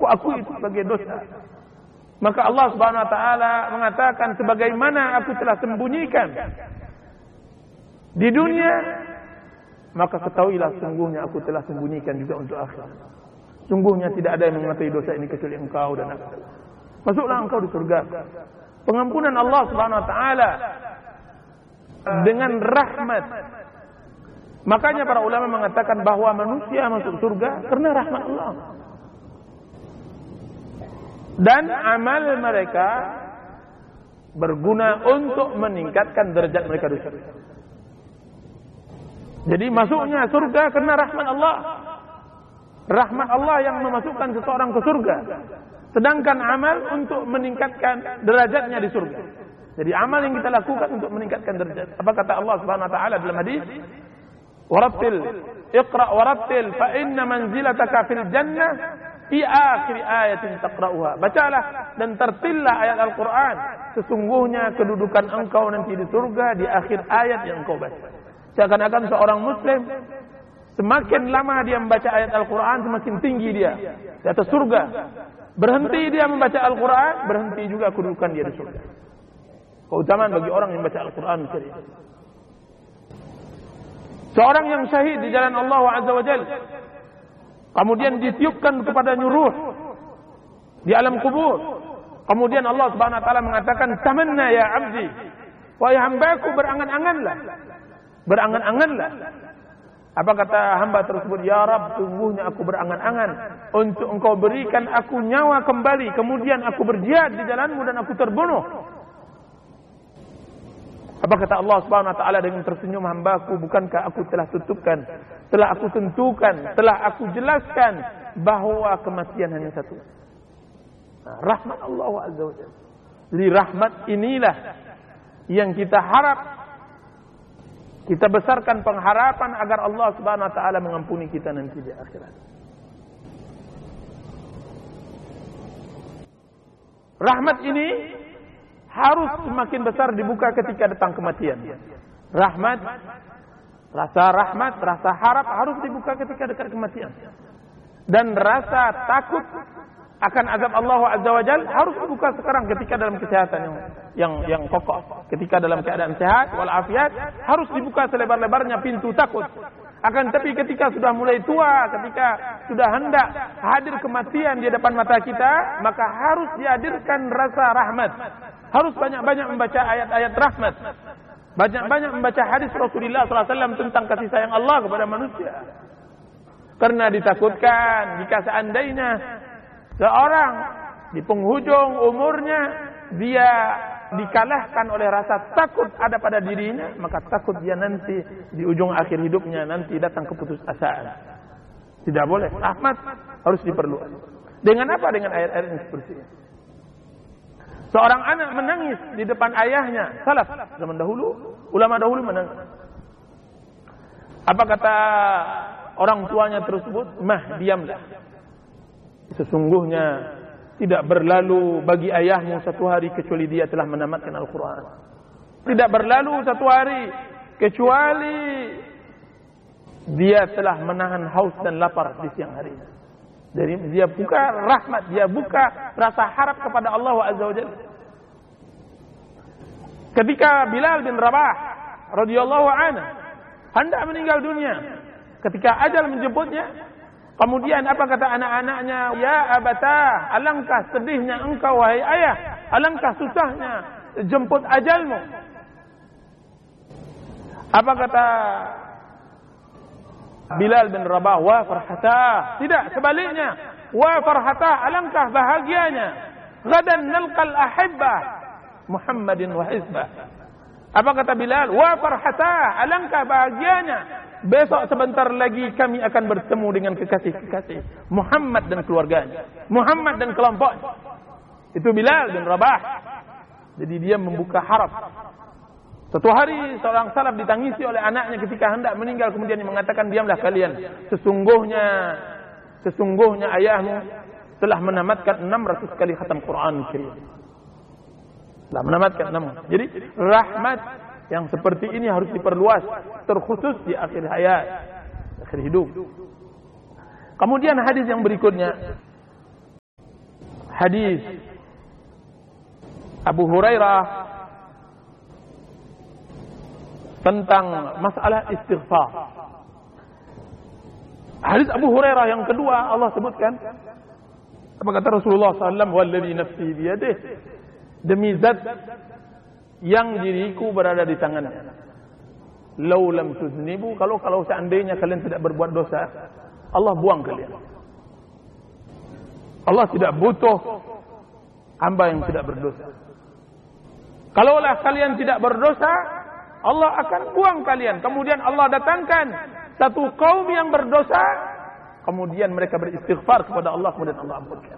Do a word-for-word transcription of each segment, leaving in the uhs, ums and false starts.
Aku akui itu sebagai dosa. Maka Allah Subhanahu wa taala mengatakan, sebagaimana aku telah sembunyikan di dunia, maka ketahuilah sungguhnya aku telah sembunyikan juga untuk akhirat. Sungguhnya tidak ada yang mengetahui dosa ini kecuali engkau dan aku. Masuklah engkau di surga. Pengampunan Allah Subhanahu wa taala dengan rahmat. Makanya para ulama mengatakan bahwa manusia masuk surga karena rahmat Allah. Dan amal mereka berguna untuk meningkatkan derajat mereka di surga. Jadi masuknya surga karena rahmat Allah. Rahmat Allah yang memasukkan seseorang ke surga. Sedangkan amal untuk meningkatkan derajatnya di surga. Jadi amal yang kita lakukan untuk meningkatkan derajat. Apa kata Allah Subhanahu wa taala dalam hadis? Warattil Iqra warattil fa inna manzilataka fil jannah fi akhir ayatin taqra'uha. Bacalah dan tertillah ayat Al-Qur'an. Sesungguhnya kedudukan engkau nanti di surga di akhir ayat yang engkau baca. Seakan-akan seorang muslim semakin lama dia membaca ayat Al-Qur'an, semakin tinggi dia di atas surga. Berhenti dia membaca Al-Qur'an, berhenti juga kedudukan dia di surga. Keutamaan bagi orang yang membaca Al-Qur'an Karim. Seorang yang syahid di jalan Allah Azza wa Jalla, kemudian ditiupkan kepada nyuruh di alam kubur. Kemudian Allah Subhanahu wa taala mengatakan, "Tamanna ya 'abdi." Wahai hambaku, berangan-anganlah. Berangan-anganlah. Apa kata hamba tersebut? Ya Rabb, sungguhnya aku berangan-angan untuk engkau berikan aku nyawa kembali, kemudian aku berjihad di jalanmu dan aku terbunuh. Apa kata Allah Subhanahu wa taala dengan tersenyum, hambaku, bukankah aku telah tutupkan, telah aku tentukan, telah aku jelaskan bahwa kematian hanya satu. Nah, rahmat Allah Azza wa Jalla. Jadi rahmat inilah yang kita harap, kita besarkan pengharapan agar Allah Subhanahu wa taala mengampuni kita nanti di akhirat. Rahmat ini harus semakin besar dibuka ketika datang kematian. Rahmat, rasa rahmat, rasa harap harus dibuka ketika dekat kematian. Dan rasa takut akan azab Allah Azza wa Jalla harus dibuka sekarang ketika dalam kesehatan yang yang yang kokoh. Ketika dalam keadaan sehat walafiat harus dibuka selebar-lebarnya pintu takut. Akan tapi ketika sudah mulai tua, ketika sudah hendak hadir kematian di depan mata kita, maka harus dihadirkan rasa rahmat. Harus banyak-banyak membaca ayat-ayat rahmat. Banyak-banyak membaca hadis Rasulullah sallallahu alaihi wasallam tentang kasih sayang Allah kepada manusia. Karena ditakutkan jika seandainya seorang di penghujung umurnya dia dikalahkan oleh rasa takut ada pada dirinya, maka takut dia nanti di ujung akhir hidupnya nanti datang keputusasaan. Tidak boleh. Rahmat harus diperluas. Dengan apa? Dengan ayat-ayat yang seperti ini. Seorang anak menangis di depan ayahnya. Salaf zaman dahulu, ulama dahulu menangis. Apa kata orang tuanya tersebut? Mah, diamlah. Sesungguhnya tidak berlalu bagi ayahmu satu hari kecuali dia telah menamatkan Al-Quran. Tidak berlalu satu hari kecuali dia telah menahan haus dan lapar di siang hari. Jadi dia buka rahmat, dia buka rasa harap kepada Allah Azza wa Jalla. Ketika Bilal bin Rabah radhiyallahu anhu hendak meninggal dunia, ketika ajal menjemputnya, kemudian apa kata anak-anaknya? Ya abata, alangkah sedihnya engkau wahai ayah, alangkah susahnya jemput ajalmu. Apa kata Bilal bin Rabah? Wa farhatah. Tidak, sebaliknya. Wa farhatah, alangkah bahagianya. Gadan nalqal ahibbah Muhammadin wa hizbah. Apa kata Bilal? Wa farhatah, alangkah bahagianya. Besok sebentar lagi kami akan bertemu dengan kekasih-kekasih Muhammad dan keluarganya, Muhammad dan kelompoknya. Itu Bilal bin Rabah. Jadi dia membuka harap. Satu hari seorang salaf ditangisi oleh anaknya ketika hendak meninggal, kemudian dia mengatakan, diamlah kalian. Sesungguhnya sesungguhnya ayahmu telah menamatkan enam ratus kali khatam Quran Karim. Telah menamatkan enam. Jadi rahmat yang seperti ini harus diperluas, terkhusus di akhir hayat, akhir hidup. Kemudian hadis yang berikutnya, hadis Abu Hurairah tentang masalah istighfar. Hadis Abu Hurairah yang kedua Allah sebutkan, apa kata Rasulullah sallallahu alaihi wasallam, "Walladzi nafsi biyadihi," demi zat yang diriku berada di tangannya. "Lau lam tuznibu," kalau kalau seandainya kalian tidak berbuat dosa, Allah buang kalian. Allah tidak butuh hamba yang tidak berdosa. Kalaulah kalian tidak berdosa, Allah akan buang kalian. Kemudian Allah datangkan satu kaum yang berdosa, kemudian mereka beristighfar kepada Allah, kemudian Allah ampunkan.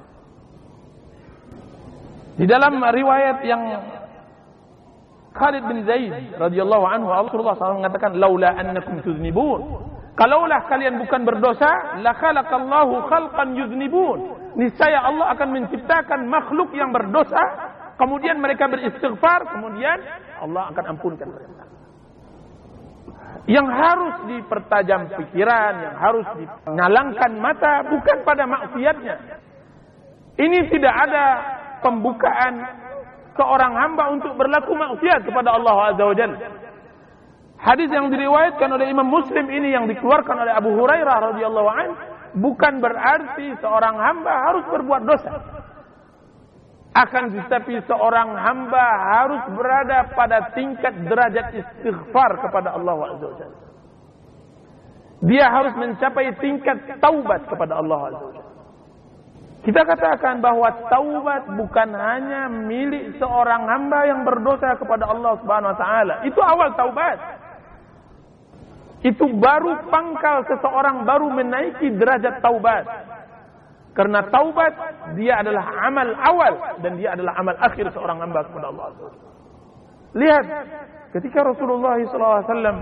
Di dalam riwayat yang Khalid bin Zaid radhiyallahu anhu, Rasulullah sallallahu alaihi wasallam mengatakan, "Laula annakum tuznibun." Kalaulah kalian bukan berdosa, la khalaqallahu khalqan yuznibun. Niscaya Allah akan menciptakan makhluk yang berdosa, kemudian mereka beristighfar, kemudian Allah akan ampunkan mereka. Yang harus dipertajam pikiran, yang harus dinyalangkan mata bukan pada maksiatnya. Ini tidak ada pembukaan seorang hamba untuk berlaku maksiat kepada Allah Azza wa Jalla. Hadis yang diriwayatkan oleh Imam Muslim ini yang dikeluarkan oleh Abu Hurairah radhiyallahu anhu bukan berarti seorang hamba harus berbuat dosa. Akan tetapi seorang hamba harus berada pada tingkat derajat istighfar kepada Allah Azza wa Jalla. Dia harus mencapai tingkat taubat kepada Allah Azza wa Jalla. Kita katakan bahwa taubat bukan hanya milik seorang hamba yang berdosa kepada Allah Subhanahu wa taala. Itu awal taubat. Itu baru pangkal seseorang baru menaiki derajat taubat. Karena taubat dia adalah amal awal dan dia adalah amal akhir seorang hamba kepada Allah. Lihat ketika Rasulullah sallallahu alaihi wasallam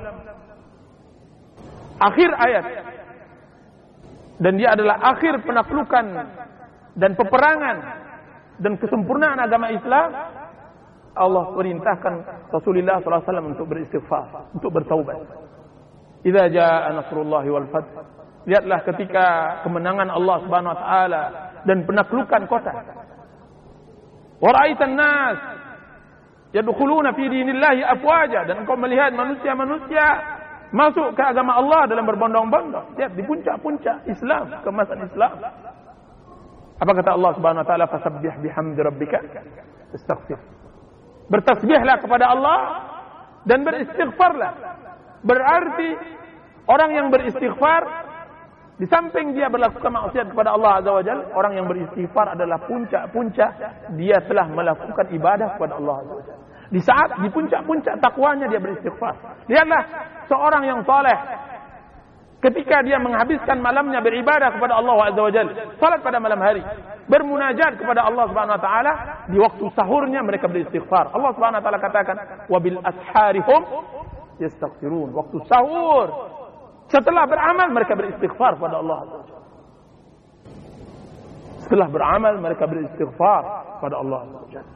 akhir ayat, dan dia adalah akhir penaklukan dan peperangan dan kesempurnaan agama Islam, Allah perintahkan Rasulullah sallallahu alaihi wasallam untuk beristighfar, untuk bertaubat. Idza jaa nasrullahi wal fath. Lihatlah ketika kemenangan Allah Subhanahu wa taala dan penaklukan kota. Wa ra'aitan nas yadkhuluna fi dinillahi afwaja, dan engkau melihat manusia-manusia masuk ke agama Allah dalam berbondong-bondong. Lihat di puncak-puncak Islam, kemasan Islam. Apa kata Allah Subhanahu wa taala? Fasabbih bihamdi rabbika wastaghfir. Bertasbihlah kepada Allah dan beristighfarlah. Berarti orang yang beristighfar, di samping dia melakukan maksiat kepada Allah Azza wa Jalla, orang yang beristighfar adalah puncak-puncak dia telah melakukan ibadah kepada Allah Azza wa Jalla. Di saat di puncak-puncak takwanya dia beristighfar. Lihatlah seorang yang saleh ketika dia menghabiskan malamnya beribadah kepada Allah Azza wa Jalla, salat pada malam hari, bermunajat kepada Allah Subhanahu wa taala, di waktu sahurnya mereka beristighfar. Allah Subhanahu wa taala katakan, "Wabil asharihum yastaghfirun." Waktu sahur setelah beramal mereka beristighfar kepada Allah Azza wa Jalla. Setelah beramal mereka beristighfar kepada Allah Azza wa Jalla.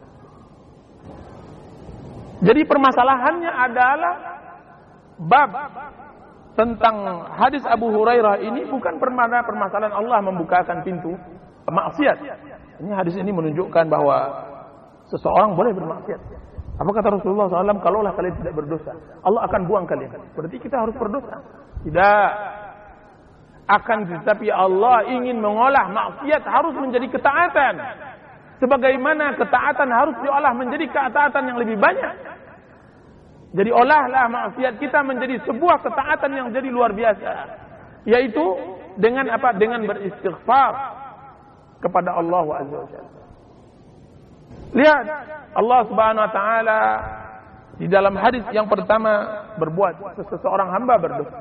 Jadi permasalahannya adalah bab tentang hadis Abu Hurairah ini bukan permasalahan Allah membukakan pintu maksiat. Ini hadis ini menunjukkan bahwa seseorang boleh bermaksiat. Apa kata Rasulullah sallallahu alaihi wasallam? Kalaulah kalian tidak berdosa, Allah akan buang kalian. Berarti kita harus berdosa? Tidak. Akan tetapi Allah ingin mengolah maksiat harus menjadi ketaatan. Sebagaimana ketaatan harus diolah menjadi ketaatan yang lebih banyak. Jadi olahlah maksiat kita menjadi sebuah ketaatan yang jadi luar biasa. Yaitu dengan apa? Dengan beristighfar kepada Allah Azza wa Jalla. Lihat Allah Subhanahu wa taala di dalam hadis yang pertama berbuat seseorang hamba berdosa.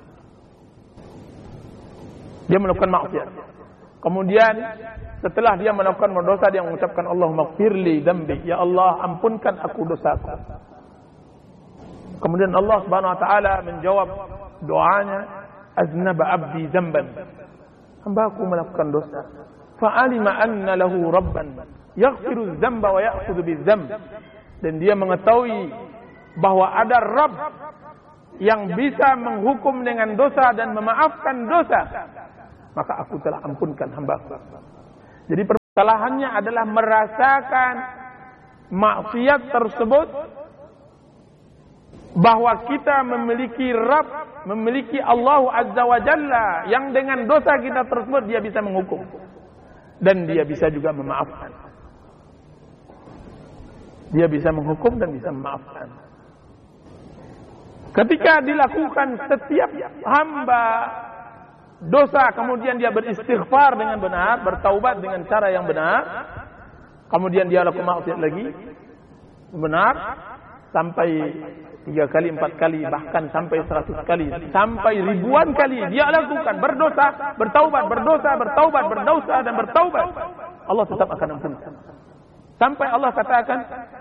Dia melakukan maksiat. Kemudian setelah dia melakukan berdosa dia mengucapkan Allahumma ighfirli dzambi, ya Allah ampunkan aku dosaku. Kemudian Allah Subhanahu wa taala menjawab doanya, aznaba abdi dzamban. Hambaku melakukan dosa. Fa'alima anna lahu rabban yaghfiru dzamba wa ya'khudhu bidzamb. Dan dia mengetahui bahwa ada Rabb yang bisa menghukum dengan dosa dan memaafkan dosa. Maka aku telah ampunkan hambaku. Jadi Kesalahannya adalah merasakan maksiat tersebut, bahwa kita memiliki Rabb, memiliki Allah Azza wa Jalla, yang dengan dosa kita tersebut dia bisa menghukum dan dia bisa juga memaafkan. Dia bisa menghukum dan bisa memaafkan. Ketika dilakukan setiap hamba dosa, kemudian dia beristighfar dengan benar, bertaubat dengan cara yang benar, kemudian dia lakukan maksiat lagi benar, sampai tiga kali, empat kali, bahkan sampai seratus kali, sampai ribuan kali dia lakukan berdosa, bertaubat, berdosa, bertaubat, berdosa dan bertaubat, Allah tetap akan ampunkan. Sampai Allah katakan,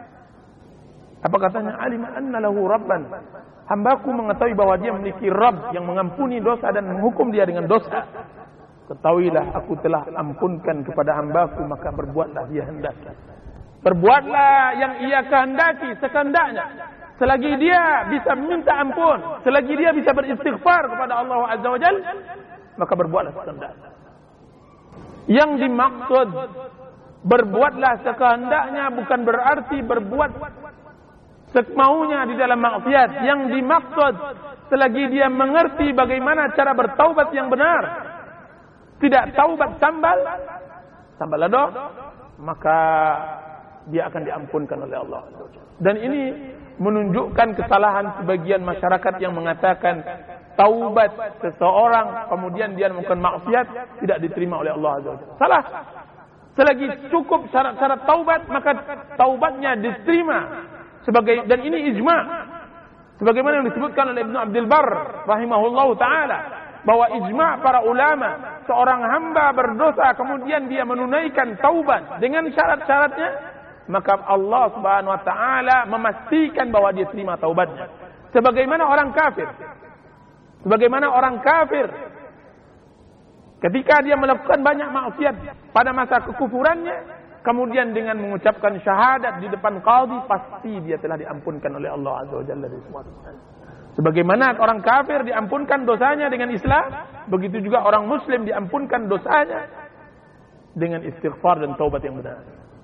apa katanya? Alima anna lahu rabban. Hambaku mengetahui bahwa dia memiliki Rabb yang mengampuni dosa dan menghukum dia dengan dosa. Ketahuilah aku telah ampunkan kepada hambaku, maka berbuatlah dia hendaki. Berbuatlah yang ia kehendaki sekehendaknya. Selagi dia bisa minta ampun, selagi dia bisa beristighfar kepada Allah Azza wa Jalla, maka berbuatlah sekehendaknya. Yang dimaksud berbuatlah sekehendaknya bukan berarti berbuat semaunya di dalam maksiat. Yang dimaksud selagi dia mengerti bagaimana cara bertaubat yang benar, tidak taubat sambal, sambal lado, maka dia akan diampunkan oleh Allah. Dan ini menunjukkan kesalahan sebagian masyarakat yang mengatakan taubat seseorang kemudian dia melakukan maksiat tidak diterima oleh Allah Azza wa Jalla. Salah. Selagi cukup syarat-syarat taubat, maka taubatnya diterima. Sebagai, dan ini ijma', sebagaimana yang disebutkan oleh Ibnu Abdul Barr rahimahullahu taala, bahwa ijma' para ulama, seorang hamba berdosa kemudian dia menunaikan taubat dengan syarat-syaratnya, maka Allah Subhanahu wa taala memastikan bahwa dia terima taubatnya. Sebagaimana orang kafir. Sebagaimana orang kafir ketika dia melakukan banyak maksiat pada masa kekufurannya, kemudian dengan mengucapkan syahadat di depan qadhi, pasti dia telah diampunkan oleh Allah Azza wa Jalla dari semua dosa. Sebagaimana orang kafir diampunkan dosanya dengan Islam, begitu juga orang muslim diampunkan dosanya dengan istighfar dan taubat yang benar.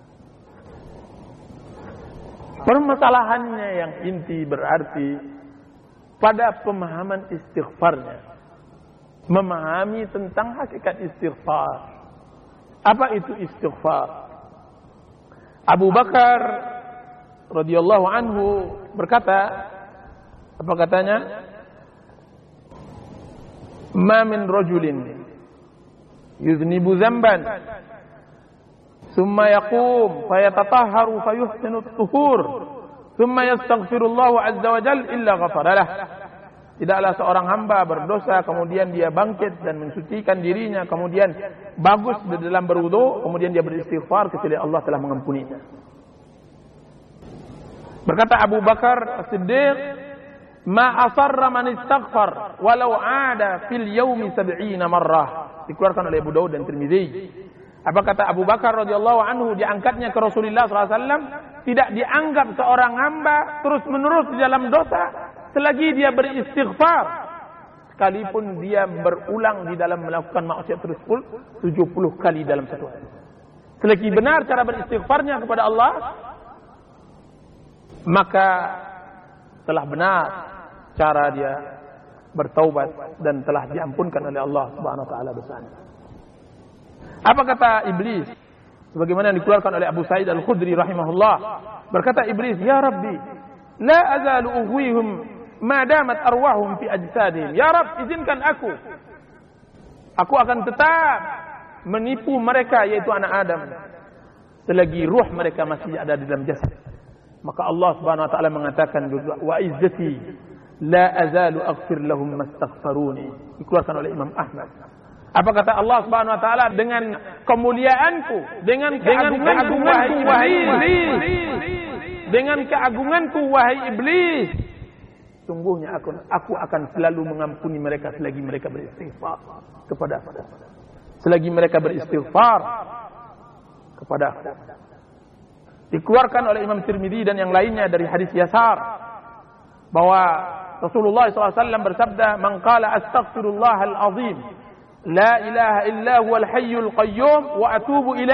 Permasalahannya yang inti berarti pada pemahaman istighfarnya. Memahami tentang hakikat istighfar. Apa itu istighfar? Abu Bakar radhiyallahu anhu berkata, apa katanya? Ma min rajulin yuznibu dzamban thumma yaqum fayatatahharu fayuhsinu at-tuhur thumma yastaghfirullahu azza wa jalla illa ghafara lah. Tidaklah seorang hamba berdosa kemudian dia bangkit dan mensucikan dirinya, kemudian bagus di dalam berwudu, kemudian dia beristighfar kecuali Allah telah mengampuninya. Berkata Abu Bakar As-Siddiq, "Ma asarra man istaghfar walau 'ada fil yaumi sab'ina marrah." Dikeluarkan oleh Abu Daud dan Tirmizi. Apa kata Abu Bakar radhiyallahu anhu, diangkatnya ke Rasulullah sallallahu alaihi wasallam, tidak dianggap seorang hamba terus-menerus di dalam dosa selagi dia beristighfar, sekalipun dia berulang di dalam melakukan maksiat tersebut tujuh puluh kali dalam satu hari. Selagi benar cara beristighfarnya kepada Allah, maka telah benar cara dia bertaubat dan telah diampunkan oleh Allah Subhanahu wa taala dosanya. Apa kata iblis? Sebagaimana yang dikeluarkan oleh Abu Sa'id Al-Khudri rahimahullah, berkata iblis, "Ya Rabbi, la azalu ughwihum ma damat arwahum fi ajsadihim." Ya Rabb, izinkan aku. Aku akan tetap menipu mereka, yaitu anak Adam, selagi ruh mereka masih ada di dalam jasad. Maka Allah Subhanahu wa taala mengatakan, "Wa izzati la azalu aghfir lahum mastaghfaruni." Dikeluarkan oleh Imam Ahmad. Apa kata Allah Subhanahu wa taala? Dengan kemuliaanku, dengan keagunganku wahai iblis, dengan keagunganku wahai iblis, sungguhnya aku, aku akan selalu mengampuni mereka selagi mereka beristighfar kepada aku. Selagi mereka beristighfar kepada aku. Dikeluarkan oleh Imam Tirmidzi dan yang lainnya dari hadis Yasar bahwa Rasulullah sallallahu alaihi wasallam bersabda, "Man qala astaghfirullahal azim la ilaha illa huwal hayyul qayyum wa atubu ilaih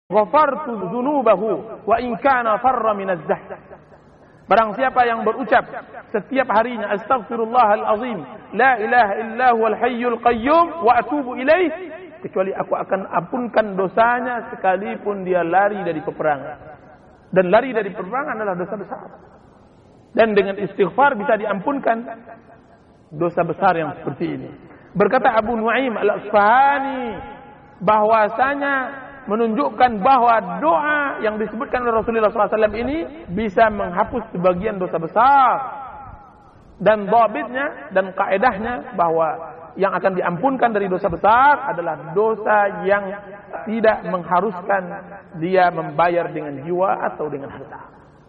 ghafartu dzunubahu wa in kana farra minaz zahd. Barang siapa yang berucap setiap harinya astaghfirullahal azim, la ilaha illa huwal hayyul qayyum wa atubu ilaih, kecuali aku akan ampunkan dosanya sekalipun dia lari dari peperangan. Dan lari dari peperangan adalah dosa besar. Dan dengan istighfar bisa diampunkan dosa besar yang seperti ini. Berkata Abu Nuaim Al-Asfahani bahwasanya menunjukkan bahwa doa yang disebutkan oleh Rasulullah shallallahu alaihi wasallam ini bisa menghapus sebagian dosa besar. Dan dhabitnya dan kaedahnya bahwa yang akan diampunkan dari dosa besar adalah dosa yang tidak mengharuskan dia membayar dengan jiwa atau dengan harta.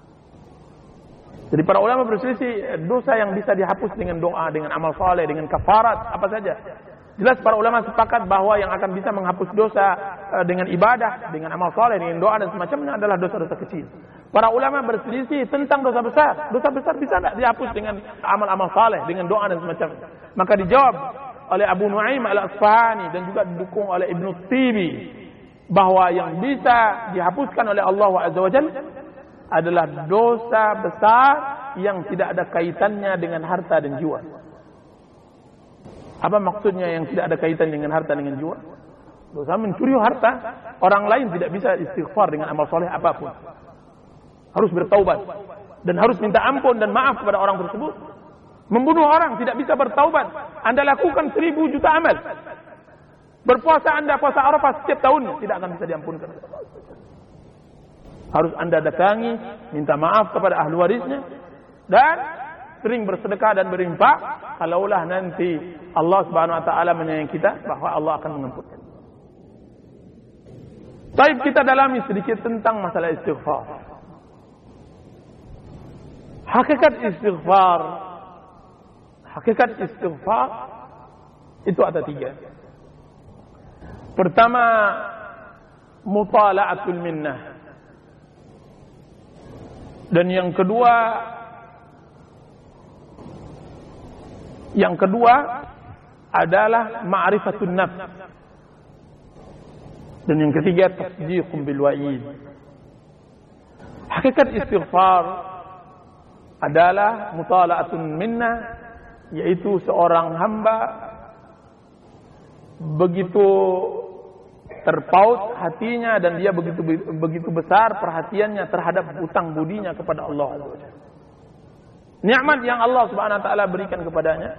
Jadi para ulama berselisih dosa yang bisa dihapus dengan doa, dengan amal saleh, dengan kafarat, apa saja. Jelas para ulama sepakat bahwa yang akan bisa menghapus dosa uh, dengan ibadah, dengan amal saleh, dengan doa dan semacamnya adalah dosa-dosa kecil. Para ulama berselisih tentang dosa besar. Dosa besar bisa tidak dihapus dengan amal-amal saleh, dengan doa dan semacamnya. Maka dijawab oleh Abu Nuaim Al-Asfahani dan juga didukung oleh Ibnu Tibi bahwa yang bisa dihapuskan oleh Allah Azza wa Jalla adalah dosa besar yang tidak ada kaitannya dengan harta dan jiwa. Apa maksudnya yang tidak ada kaitan dengan harta dengan jiwa? Dosa mencuri harta orang lain tidak bisa istighfar dengan amal soleh apapun. Harus bertaubat dan harus minta ampun dan maaf kepada orang tersebut. Membunuh orang tidak bisa bertaubat. Anda lakukan seribu juta amal. Berpuasa Anda puasa Arafah setiap tahun tidak akan bisa diampunkan. Harus Anda datangi, minta maaf kepada ahli warisnya dan sering bersedekah dan berinfak. Kalaulah nanti Allah Subhanahu wa taala menyayangi kita, bahwa Allah akan mengampunkan. Baik, kita dalami sedikit tentang masalah istighfar. Hakikat istighfar, hakikat istighfar itu ada tiga. Pertama, mutala'atul minnah. Dan yang kedua, yang kedua adalah ma'rifatun nafs. Dan yang ketiga, tasdiqun bil wa'id. Hakikat istighfar adalah mutala'atun minnah, yaitu seorang hamba begitu terpaut hatinya dan dia begitu begitu besar perhatiannya terhadap hutang budinya kepada Allah Azza wa Jalla. Nikmat yang Allah Subhanahu wa taala berikan kepadanya,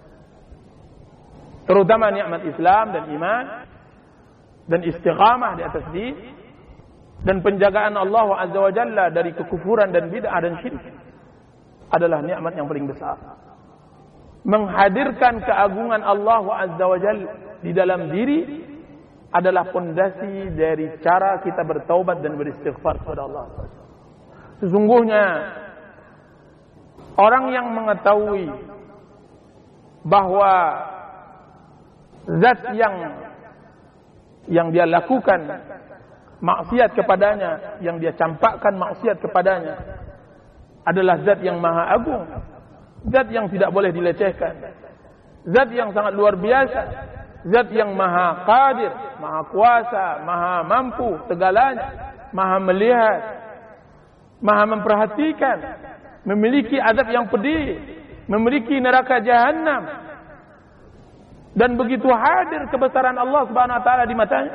terutama nikmat Islam dan iman dan istiqamah di atas din dan penjagaan Allah Azza wa Jalla dari kekufuran dan bid'ah dan syirik, adalah nikmat yang paling besar. Menghadirkan keagungan Allah Azza wa Jalla di dalam diri adalah pondasi dari cara kita bertaubat dan beristighfar kepada Allah. Sesungguhnya orang yang mengetahui bahwa zat yang yang dia lakukan maksiat kepadanya, yang dia campakkan maksiat kepadanya adalah zat yang maha agung, zat yang tidak boleh dilecehkan, zat yang sangat luar biasa, zat yang maha qadir, maha kuasa, maha mampu segalanya, maha melihat, maha memperhatikan, memiliki azab yang pedih, memiliki neraka jahanam, dan begitu hadir kebesaran Allah Subhanahu wa taala di matanya,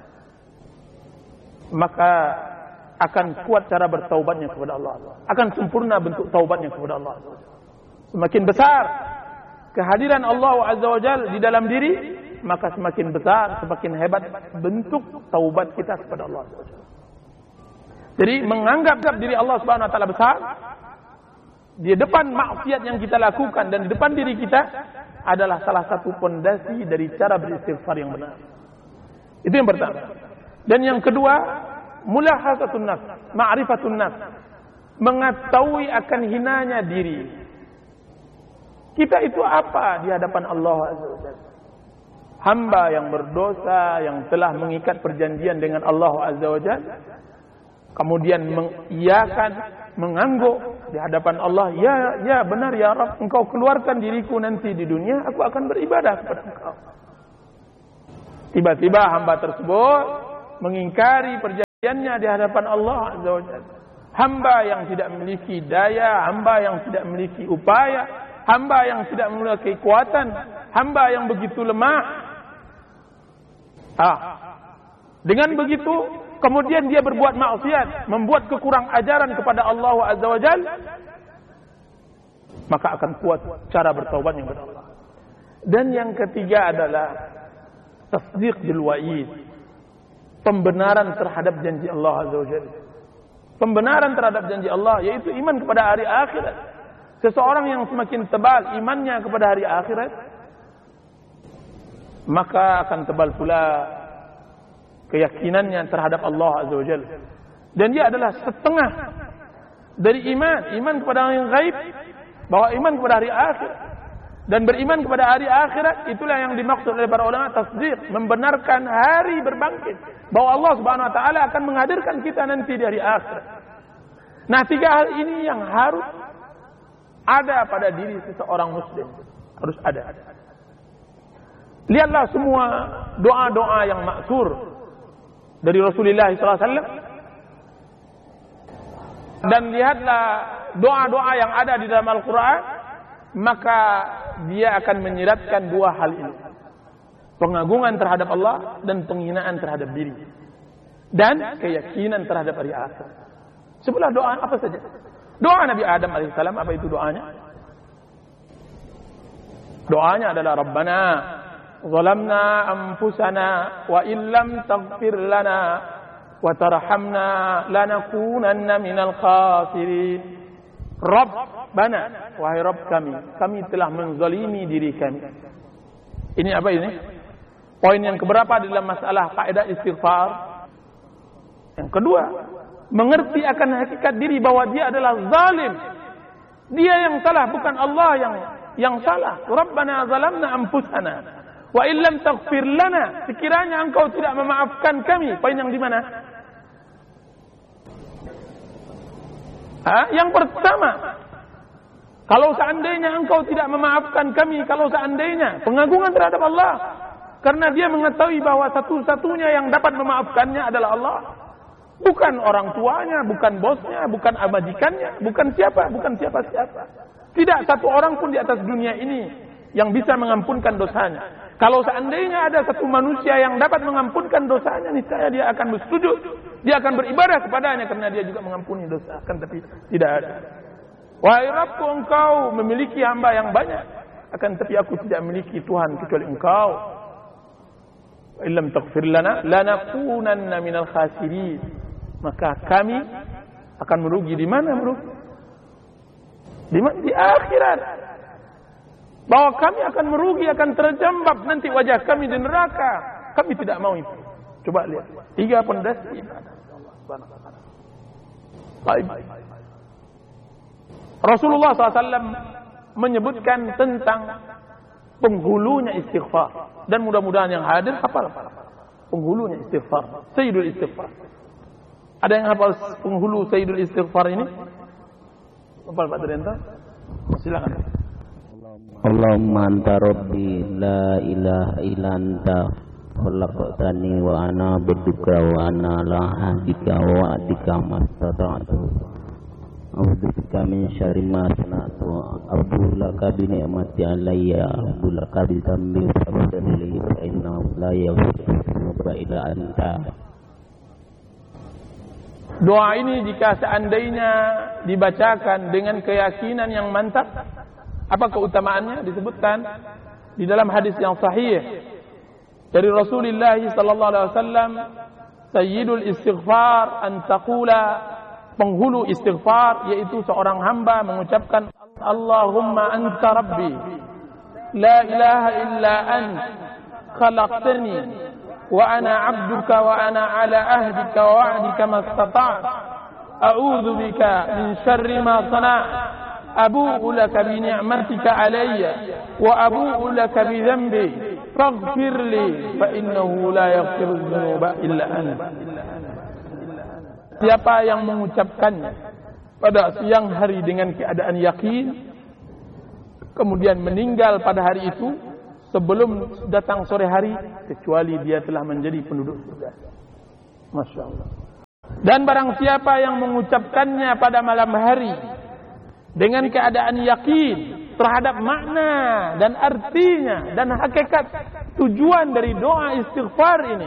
maka akan kuat cara bertaubatnya kepada Allah, akan sempurna bentuk taubatnya kepada Allah. Semakin besar kehadiran Allah Azza wa Jalla di dalam diri, maka semakin besar, semakin hebat bentuk taubat kita kepada Allah Azza wa Jalla. Jadi menganggap diri Allah Subhanahu wa taala besar di depan maksiat yang kita lakukan dan di depan diri kita adalah salah satu pondasi dari cara beristighfar yang benar. Itu yang pertama. Dan yang kedua, mulahazatun nafs, ma'rifatun nafs, mengetahui akan hinanya diri. Kita itu apa di hadapan Allah Azza wa Jalla? Hamba yang berdosa, yang telah mengikat perjanjian dengan Allah Azza wa Jalla, kemudian mengiyakan, mengangguk di hadapan Allah, ya ya benar ya Rabb, engkau keluarkan diriku nanti di dunia, aku akan beribadah kepada engkau. Tiba-tiba hamba tersebut mengingkari perjanjian di hadapan Allah Azza wa Jalla. Hamba yang tidak memiliki daya, hamba yang tidak memiliki upaya, hamba yang tidak memiliki kekuatan, hamba yang begitu lemah. Ah, dengan begitu kemudian dia berbuat maksiat, membuat kekurang ajaran kepada Allah Azza wa Jalla, maka akan kuat cara bertaubatnya kepada Allah. Dan yang ketiga adalah tasdiq bil wa'id, pembenaran terhadap janji Allah Azza wa Jalla. Pembenaran terhadap janji Allah yaitu iman kepada hari akhirat. Seseorang yang semakin tebal imannya kepada hari akhirat, maka akan tebal pula keyakinannya terhadap Allah Azza wa Jalla. Dan dia adalah setengah dari iman, iman kepada yang gaib, bahwa iman kepada hari akhirat. Dan beriman kepada hari akhirat itulah yang dimaksud oleh para ulama tasdiq, membenarkan hari berbangkit, bahwa Allah Subhanahu wa taala akan menghadirkan kita nanti di hari akhirat. Nah, tiga hal ini yang harus ada pada diri seseorang muslim, harus ada. Lihatlah semua doa-doa yang maksur dari Rasulullah sallallahu alaihi wasallam, dan lihatlah doa-doa yang ada di dalam Al-Quran, maka dia akan menyiratkan dua hal ini: pengagungan terhadap Allah dan penghinaan terhadap diri, dan keyakinan terhadap hari akhir. Sebelah doa apa saja? Doa Nabi Adam alaihissalam, apa itu doanya? Doanya adalah Rabbana zalamna anfusana wa illam taghfir lana wa tarhamna lanakunanna minal khasirin. Rabbana, wahai Rabb kami, kami telah menzalimi diri kami. Ini apa ini? Poin yang keberapa dalam masalah kaidah istighfar? Yang kedua, mengerti akan hakikat diri bahwa dia adalah zalim. Dia yang salah, bukan Allah yang yang salah. Rabbana zalamna anfusana wa illam taghfir lana, sekiranya engkau tidak memaafkan kami. Poin yang di mana? Ha? Yang pertama, kalau seandainya engkau tidak memaafkan kami, kalau seandainya pengagungan terhadap Allah, karena dia mengetahui bahwa satu-satunya yang dapat memaafkannya adalah Allah, bukan orang tuanya, bukan bosnya, bukan majikannya, bukan siapa, bukan siapa-siapa. Tidak satu orang pun di atas dunia ini yang bisa mengampunkan dosanya. Kalau seandainya ada satu manusia yang dapat mengampunkan dosanya, niscaya dia akan bersujud, dia akan beribadah kepadanya karena dia juga mengampuni dosa. Kan tapi tidak ada. Wahai Rabbku, engkau memiliki hamba yang banyak, akan tapi aku tidak memiliki Tuhan kecuali engkau. Wa illam taghfir lana lanakunanna minal khasirin. Maka kami akan merugi. Di mana merugi? Di mana? Di akhirat. Bahwa kami akan merugi, akan terjambab nanti wajah kami di neraka. Kami tidak mau itu. Coba lihat. Tiga pondasi ibadah. Baik. Rasulullah shallallahu alaihi wasallam menyebutkan tentang penghulunya istighfar. Dan mudah-mudahan yang hadir hafal. Penghulunya istighfar. Sayyidul istighfar. Ada yang hafal penghulu Sayyidul istighfar ini? Hafal Pak Dirento? Silakan. Allahumma anta rabbi la ilaha illa anta khalaqtani wa ana abduka wa ana ala ahdika wa wa'dika mastata'tu. A'udzubika min syarri ma sana'tu wa a'udzu laka bi ni'mati alayya wa laka bi dhanbi faghfirli fa innahu la yaghfiru illa anta. Doa ini jika seandainya dibacakan dengan keyakinan yang mantap, apa keutamaannya? Disebutkan di dalam hadis yang sahih dari Rasulullah sallallahu alaihi wasallam, sayyidul istighfar an taqula, penghulu istighfar yaitu seorang hamba mengucapkan Allahumma anta rabbi la ilaha illa ant khalaqtani wa ana 'abduka wa ana 'ala ahdika wa wa'dika mastata'tu a'udzu bika min syarri ma sana'tu abu'u laka bi ni'matika 'alayya wa abu'u laka bi dhanbi faghfir li fa innahu la yaghfiru dzunuba illa anta. Siapa yang mengucapkannya pada siang hari dengan keadaan yakin, kemudian meninggal pada hari itu sebelum datang sore hari, kecuali dia telah menjadi penduduk surga. Masya Allah. Dan barang siapa yang mengucapkannya pada malam hari dengan keadaan yakin terhadap makna dan artinya dan hakikat tujuan dari doa istighfar ini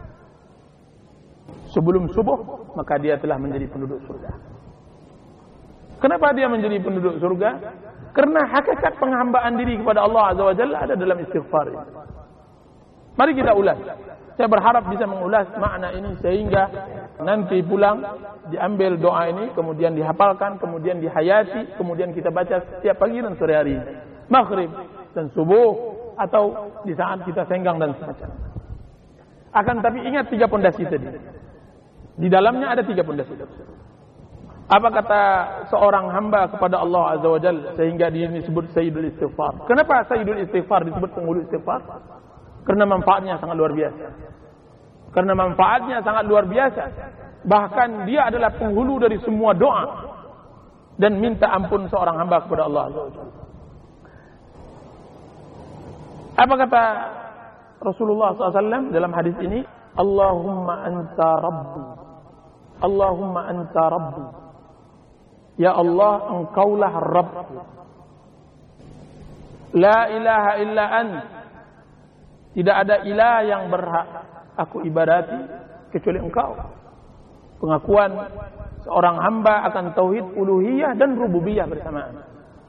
sebelum subuh, maka dia telah menjadi penduduk surga. Kenapa dia menjadi penduduk surga? Karena hakikat penghambaan diri kepada Allah Azza wa Jalla ada dalam istighfar ini. Mari kita ulas. Saya berharap bisa mengulas makna ini sehingga nanti pulang diambil doa ini, kemudian dihafalkan, kemudian dihayati, kemudian kita baca setiap pagi dan sore hari, maghrib dan subuh, atau di saat kita senggang dan semacamnya. Akan tapi ingat tiga pondasi tadi. Di dalamnya ada tiga pondasi tersebut. Apa kata seorang hamba kepada Allah Azza wa Jalla sehingga dia disebut Sayyidul Istighfar? Kenapa Sayyidul Istighfar disebut penghulu istighfar? Karena manfaatnya sangat luar biasa. Karena manfaatnya sangat luar biasa. Bahkan dia adalah penghulu dari semua doa dan minta ampun seorang hamba kepada Allah Azza wa Jalla. Apa kata Rasulullah shallallahu alaihi wasallam dalam hadis ini? Allahumma anta rabbi, Allahumma anta rabbi, ya Allah, engkaulah Rabb, la ilaha illa ant, tidak ada ilah yang berhak aku ibadati kecuali engkau. Pengakuan seorang hamba akan tauhid uluhiyah dan rububiyah bersamaan.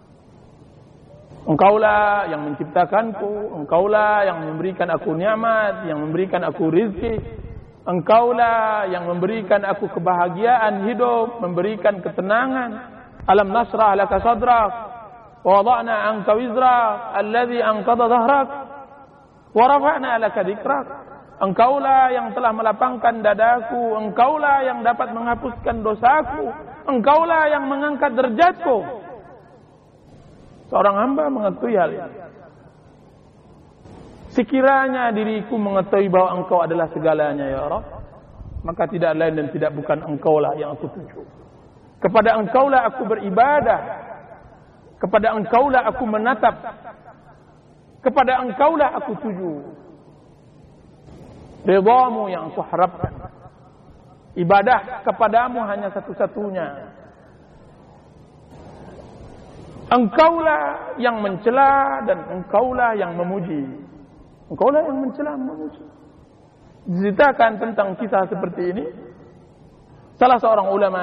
Engkaulah yang menciptakanku, engkaulah yang memberikan aku nikmat, yang memberikan aku rizki, engkaulah yang memberikan aku kebahagiaan hidup, memberikan ketenangan. Alam nasrah laka sadrak wa wada'na anka wizrak alladhi anqadha dhahrak wa rafa'na laka dhikrak. Engkaulah yang telah melapangkan dadaku, engkaulah yang dapat menghapuskan dosaku, engkaulah yang mengangkat derajatku. Seorang hamba mengetahui hal ini. Sekiranya diriku mengetahui bahwa engkau adalah segalanya ya Rabb, maka tidak lain dan tidak bukan engkaulah yang aku tuju. Kepada engkaulah aku beribadah, kepada engkaulah aku menatap, kepada engkaulah aku tuju. Ridhamu yang aku harapkan. Ibadah kepadamu hanya satu-satunya. Engkaulah yang mencela dan engkaulah yang memuji. Engkaulah yang mencela dan memuji. Diceritakan tentang kisah seperti ini. Salah seorang ulama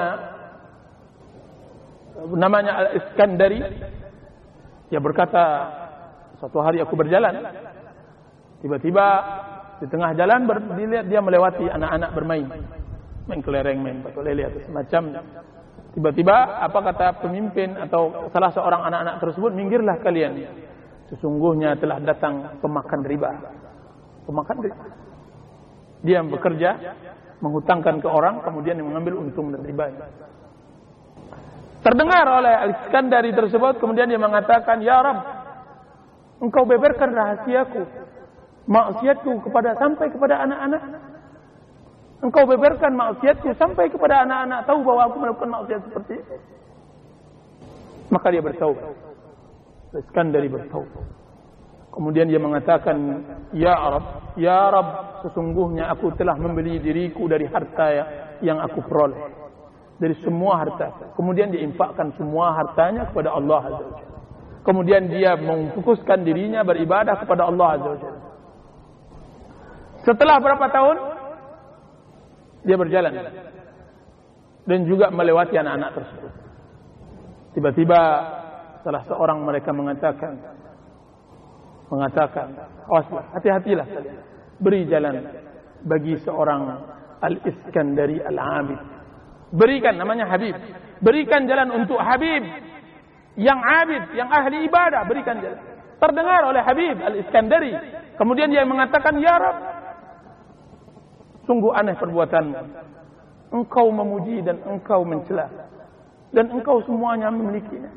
namanya Al-Iskandari, dia berkata, suatu hari aku berjalan, tiba-tiba di tengah jalan dilihat dia melewati anak-anak bermain, main kelereng, main batu lele atau semacamnya. Tiba-tiba apa kata pemimpin atau salah seorang anak-anak tersebut, minggirlah kalian, sesungguhnya telah datang pemakan riba. Pemakan riba, dia yang bekerja menghutangkan ke orang, kemudian mengambil untung dan riba. Terdengar oleh Al-Iskandari tersebut, kemudian dia mengatakan, ya Rabb, engkau beberkan rahasiaku, maksiatku kepada sampai kepada anak-anak. Engkau beberkan maksiatku sampai kepada anak-anak tahu bahwa aku melakukan maksiat seperti itu. Maka dia bertaubat. Iskandari bertaubat. Kemudian dia mengatakan, ya Rabb, ya Rabb, sesungguhnya aku telah membeli diriku dari harta yang aku peroleh, dari semua harta. Kemudian dia infakkan semua hartanya kepada Allah Azza wa Jalla. Kemudian dia memfokuskan dirinya beribadah kepada Allah Azza wa Jalla. Setelah berapa tahun dia berjalan dan juga melewati anak-anak tersebut. Tiba-tiba salah seorang mereka mengatakan, mengatakan, awaslah, hati-hatilah kalian, beri jalan bagi seorang Al-Iskandari Al-Abid. Berikan, namanya Habib. Berikan jalan untuk Habib yang abid, yang ahli ibadah, berikan jalan. Terdengar oleh Habib Al-Iskandari. Kemudian dia mengatakan, ya Rabb, sungguh aneh perbuatanmu. Engkau memuji dan engkau mencela, dan engkau semuanya memilikinya.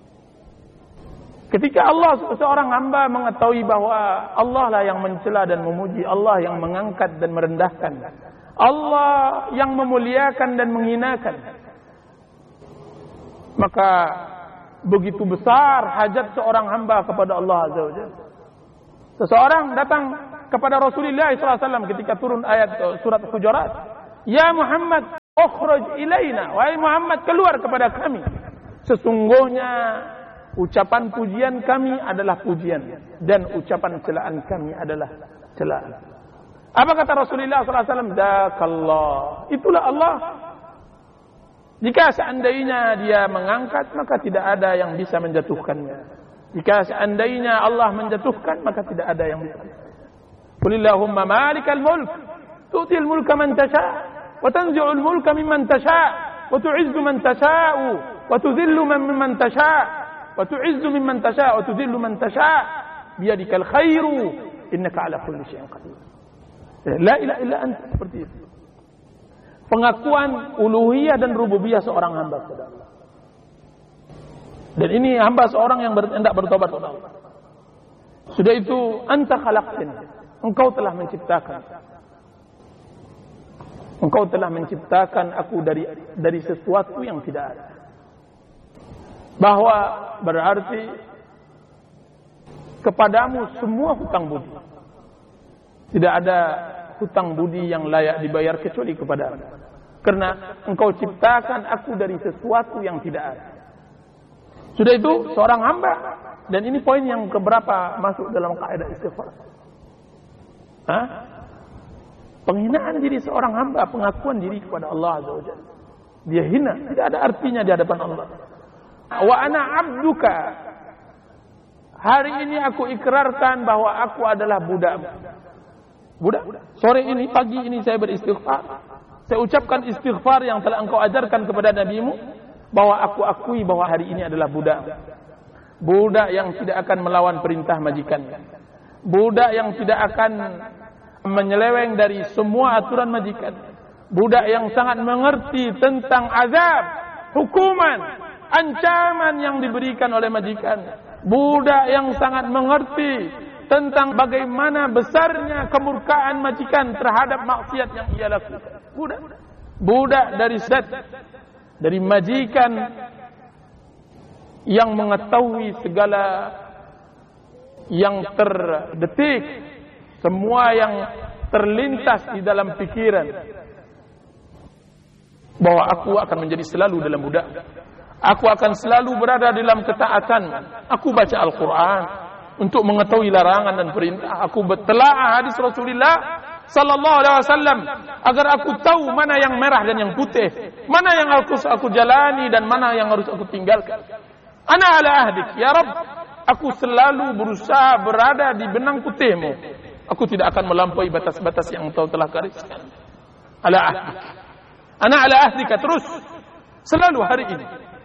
Ketika Allah, seorang hamba mengetahui bahwa Allah lah yang mencela dan memuji, Allah yang mengangkat dan merendahkan, Allah yang memuliakan dan menghinakan, maka begitu besar hajat seorang hamba kepada Allah Azza wa Jalla. Seseorang datang kepada Rasulullah shallallahu alaihi wasallam ketika turun ayat surat Hujurat, ya Muhammad, Ukhruj ilaina, wahai Muhammad, keluar kepada kami. Sesungguhnya ucapan pujian kami adalah pujian dan ucapan celaan kami adalah celaan. Apa kata Rasulullah sallallahu alaihi wasallam? Dakallah. Itulah Allah. Jika seandainya dia mengangkat, maka tidak ada yang bisa menjatuhkannya. Jika seandainya Allah menjatuhkan, maka tidak ada yang bisa. Qulillahumma malikal mulk, tu'til mulka man tasha' wa tanzi'ul mulka mimman tasha' wa tu'izzu man tasha'u wa tudhillu man mimman tasha' wa tu'izzu mimman tasha' wa tudhillu man tasha' biyadikal khairu innaka 'ala kulli syai'in qadir. La ilaha illa anta, seperti itu. Pengakuan uluhiyah dan rububiyah seorang hamba kepada Allah. Dan ini hamba seorang yang hendak bertobat kepada Allah. Sudah itu, anta khalaqtani, engkau telah menciptakan. Engkau telah menciptakan aku dari dari sesuatu yang tidak ada. Bahwa berarti kepadamu semua hutang budi. Tidak ada hutang budi yang layak dibayar kecuali kepadamu. Karena engkau ciptakan aku dari sesuatu yang tidak ada. Sudah itu seorang hamba. Dan ini poin yang keberapa masuk dalam kaidah istighfar. Hah? Penghinaan diri seorang hamba, pengakuan diri kepada Allah Azza wa Jalla. Dia hina, tidak ada artinya di hadapan Allah. Wa ana abduka. Hari ini aku ikrarkan bahwa aku adalah budakmu. Budak, sore ini, pagi ini saya beristighfar. Saya ucapkan istighfar yang telah engkau ajarkan kepada nabimu, bahwa aku akui bahwa hari ini adalah budak. Budak yang tidak akan melawan perintah majikannya. Budak yang tidak akan menyeleweng dari semua aturan majikan. Budak yang sangat mengerti tentang azab, hukuman, ancaman yang diberikan oleh majikan. Budak yang sangat mengerti tentang bagaimana besarnya kemurkaan majikan terhadap maksiat yang ia lakukan. Budak, budak dari zat, dari majikan yang mengetahui segala yang terdetik, semua yang terlintas di dalam pikiran, bahwa aku akan menjadi selalu dalam budak. Aku akan selalu berada dalam ketaatan. Aku baca Al-Quran untuk mengetahui larangan dan perintah. Aku bertelaah hadis Rasulullah sallallahu alaihi wasallam agar aku tahu mana yang merah dan yang putih, mana yang harus aku jalani dan mana yang harus aku tinggalkan. Ana ala ahdik ya Rabb, aku selalu berusaha berada di benang putihmu. Aku tidak akan melampaui batas-batas yang engkau telah gariskan. Ala ahdik. Ana ala ahdika, terus selalu hari ini.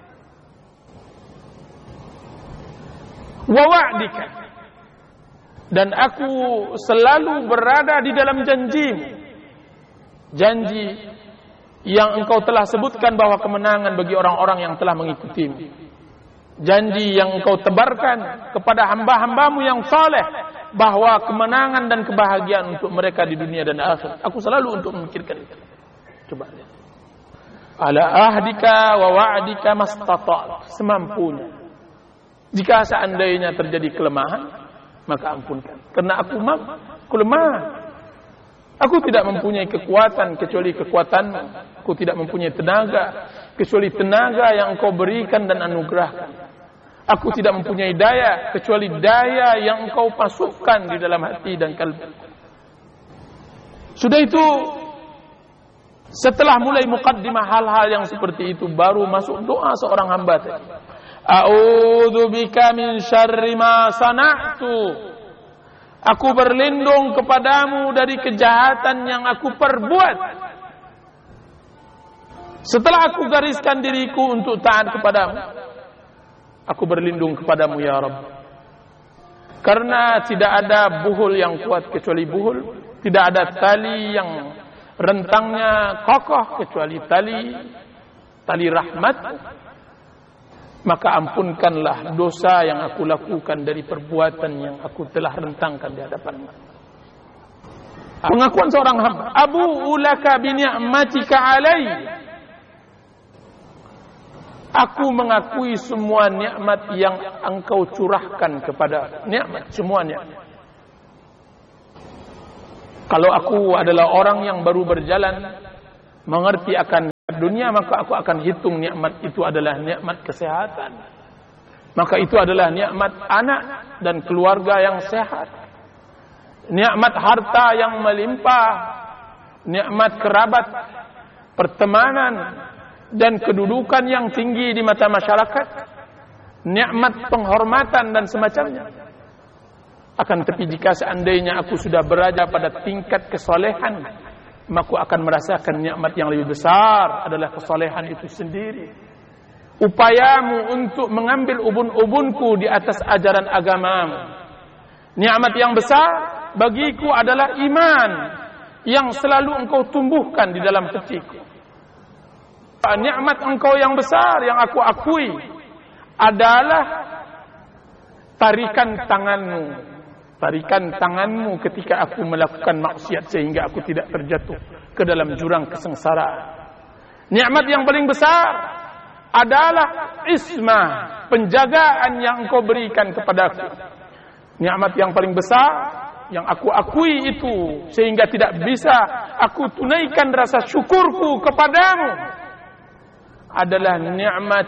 Wa wa'dika, dan aku selalu berada di dalam janjimu. Janji yang engkau telah sebutkan bahwa kemenangan bagi orang-orang yang telah mengikutimu. Janji yang engkau tebarkan kepada hamba-hambamu yang saleh bahwa kemenangan dan kebahagiaan untuk mereka di dunia dan akhirat. Aku selalu untuk memikirkan itu. Coba lihat. Ala ahdika wa wa'dika mastata', semampunya. Jika seandainya terjadi kelemahan, maka ampunkan. Karena aku aku lemah. Aku tidak mempunyai kekuatan kecuali kekuatanmu. Aku tidak mempunyai tenaga kecuali tenaga yang engkau berikan dan anugerahkan. Aku tidak mempunyai daya kecuali daya yang engkau masukkan di dalam hati dan kalbu. Sudah itu, setelah mulai muqaddimah hal-hal yang seperti itu, baru masuk doa seorang hamba tadi. A'udzu bika min syarri ma sana'tu. Aku berlindung kepadamu dari kejahatan yang aku perbuat. Setelah aku gariskan diriku untuk taat kepadamu, aku berlindung kepadamu ya Rabb. Karena tidak ada buhul yang kuat kecuali buhul, tidak ada tali yang rentangnya kokoh kecuali tali tali rahmat. Maka ampunkanlah dosa yang aku lakukan dari perbuatan yang aku telah rentangkan di hadapanmu. Pengakuan seorang hamba, Abu'u laka bi ni'matika alai. Aku mengakui semua nikmat yang engkau curahkan kepada nikmat, semua nikmat. Kalau aku adalah orang yang baru berjalan, mengerti akan dunia, maka aku akan hitung nikmat itu adalah nikmat kesehatan. Maka itu adalah nikmat anak dan keluarga yang sehat. Nikmat harta yang melimpah, nikmat kerabat, pertemanan, dan kedudukan yang tinggi di mata masyarakat, nikmat penghormatan dan semacamnya. Akan tetapi jika seandainya aku sudah berada pada tingkat kesolehan, maka aku akan merasakan nikmat yang lebih besar adalah kesolehan itu sendiri. Upayamu untuk mengambil ubun-ubunku di atas ajaran agamamu. Nikmat yang besar bagiku adalah iman yang selalu engkau tumbuhkan di dalam hatiku. Nikmat engkau yang besar yang aku akui adalah tarikan tanganmu. Tarikan tanganmu ketika aku melakukan maksiat sehingga aku tidak terjatuh ke dalam jurang kesengsaraan. Nikmat yang paling besar adalah ismah, penjagaan yang engkau berikan kepadaku. Nikmat yang paling besar yang aku akui itu sehingga tidak bisa aku tunaikan rasa syukurku kepadamu adalah nikmat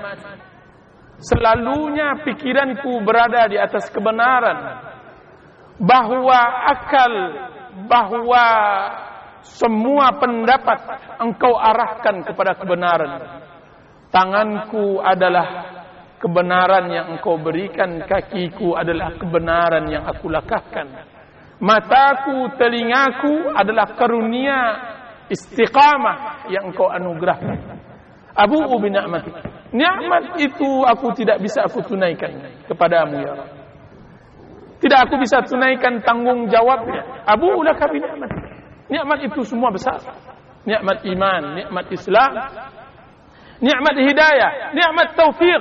selalunya pikiranku berada di atas kebenaran, bahwa akal, bahwa semua pendapat engkau arahkan kepada kebenaran. Tanganku adalah kebenaran yang engkau berikan, kakiku adalah kebenaran yang aku langkahkan, mataku, telingaku adalah karunia istiqamah yang engkau anugerahkan. Abu'u bi ni'matik. Nikmat itu aku tidak bisa aku tunaikan kepadamu ya Rabb. Tidak aku bisa tunaikan tanggung jawabnya. Abu'u laka bi ni'matik. Nikmat itu semua besar. Nikmat iman, nikmat Islam, nikmat hidayah, nikmat taufik.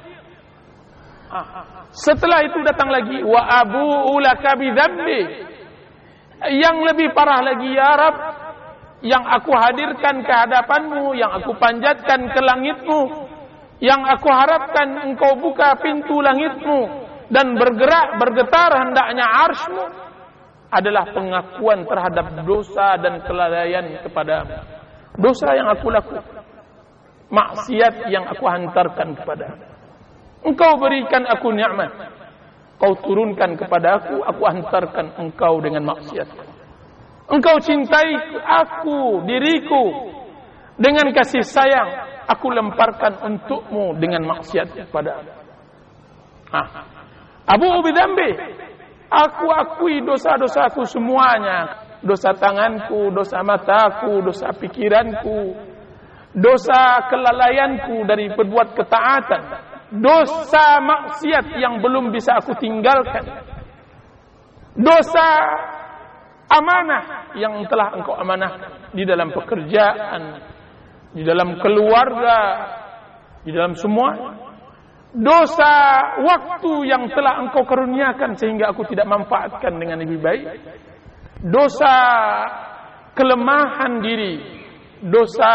Setelah itu datang lagi wa abu'u laka bi dzambi. Yang lebih parah lagi ya Rabb, yang aku hadirkan ke hadapanmu, yang aku panjatkan ke langitmu, yang aku harapkan engkau buka pintu langitmu dan bergerak, bergetar hendaknya arsy-Mu, adalah pengakuan terhadap dosa dan kelalaian kepadamu. Dosa yang aku lakukan, maksiat yang aku hantarkan kepadamu. Engkau berikan aku nikmat, kau turunkan kepada aku, aku hantarkan engkau dengan maksiat. Engkau cintai aku, diriku, dengan kasih sayang, aku lemparkan untukmu dengan maksiat kepadamu. Ah. Abu'u bi dzambi. Aku akui dosa-dosaku semuanya. Dosa tanganku, dosa mataku, dosa pikiranku, dosa kelalaianku dari berbuat ketaatan, dosa maksiat yang belum bisa aku tinggalkan, dosa amanah yang telah engkau amanahkan di dalam pekerjaan, di dalam keluarga, di dalam semua. Dosa waktu yang telah engkau karuniakan sehingga aku tidak manfaatkan dengan lebih baik. Dosa kelemahan diri, dosa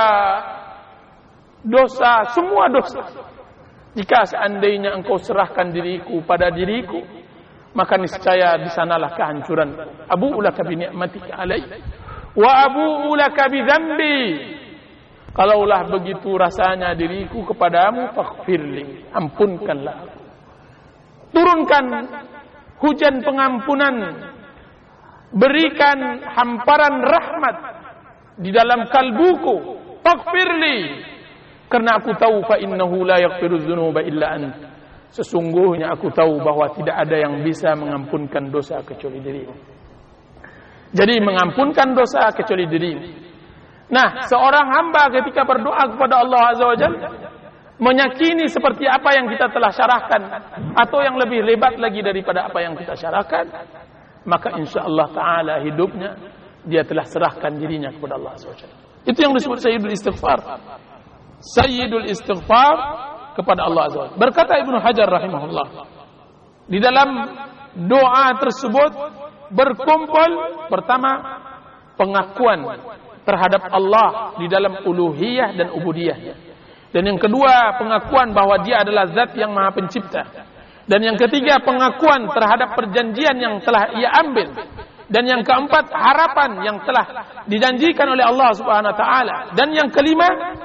dosa, semua dosa. Jika seandainya engkau serahkan diriku pada diriku, maka niscaya di sanalah kehancuran. Abu'u laka bi ni'matika alayya wa abu'u laka bi dzambi. Kalaulah begitu rasanya diriku kepadamu, faghfirli, ampunkanlah aku. Turunkan hujan pengampunan, berikan hamparan rahmat di dalam kalbuku, faghfirli, karena aku tahu fa innahu la yaghfiru dzunuba illa ant. Sesungguhnya aku tahu bahwa tidak ada yang bisa mengampunkan dosa kecuali dirimu. Jadi mengampunkan dosa kecuali dirimu. Nah, seorang hamba ketika berdoa kepada Allah Azza wa Jalla, meyakini seperti apa yang kita telah syarahkan atau yang lebih lebat lagi daripada apa yang kita syarahkan, maka insyaallah taala hidupnya dia telah serahkan dirinya kepada Allah Azza wa Jalla. Itu yang disebut sayyidul istighfar. Sayyidul istighfar kepada Allah Azza wa Jalla. Berkata Ibnu Hajar rahimahullah, di dalam doa tersebut berkumpul pertama pengakuan terhadap Allah di dalam uluhiyah dan ubudiyahnya. Dan yang kedua, pengakuan bahwa dia adalah zat yang maha pencipta. Dan yang ketiga, pengakuan terhadap perjanjian yang telah ia ambil. Dan yang keempat, harapan yang telah dijanjikan oleh Allah Subhanahu wa taala. Dan yang kelima,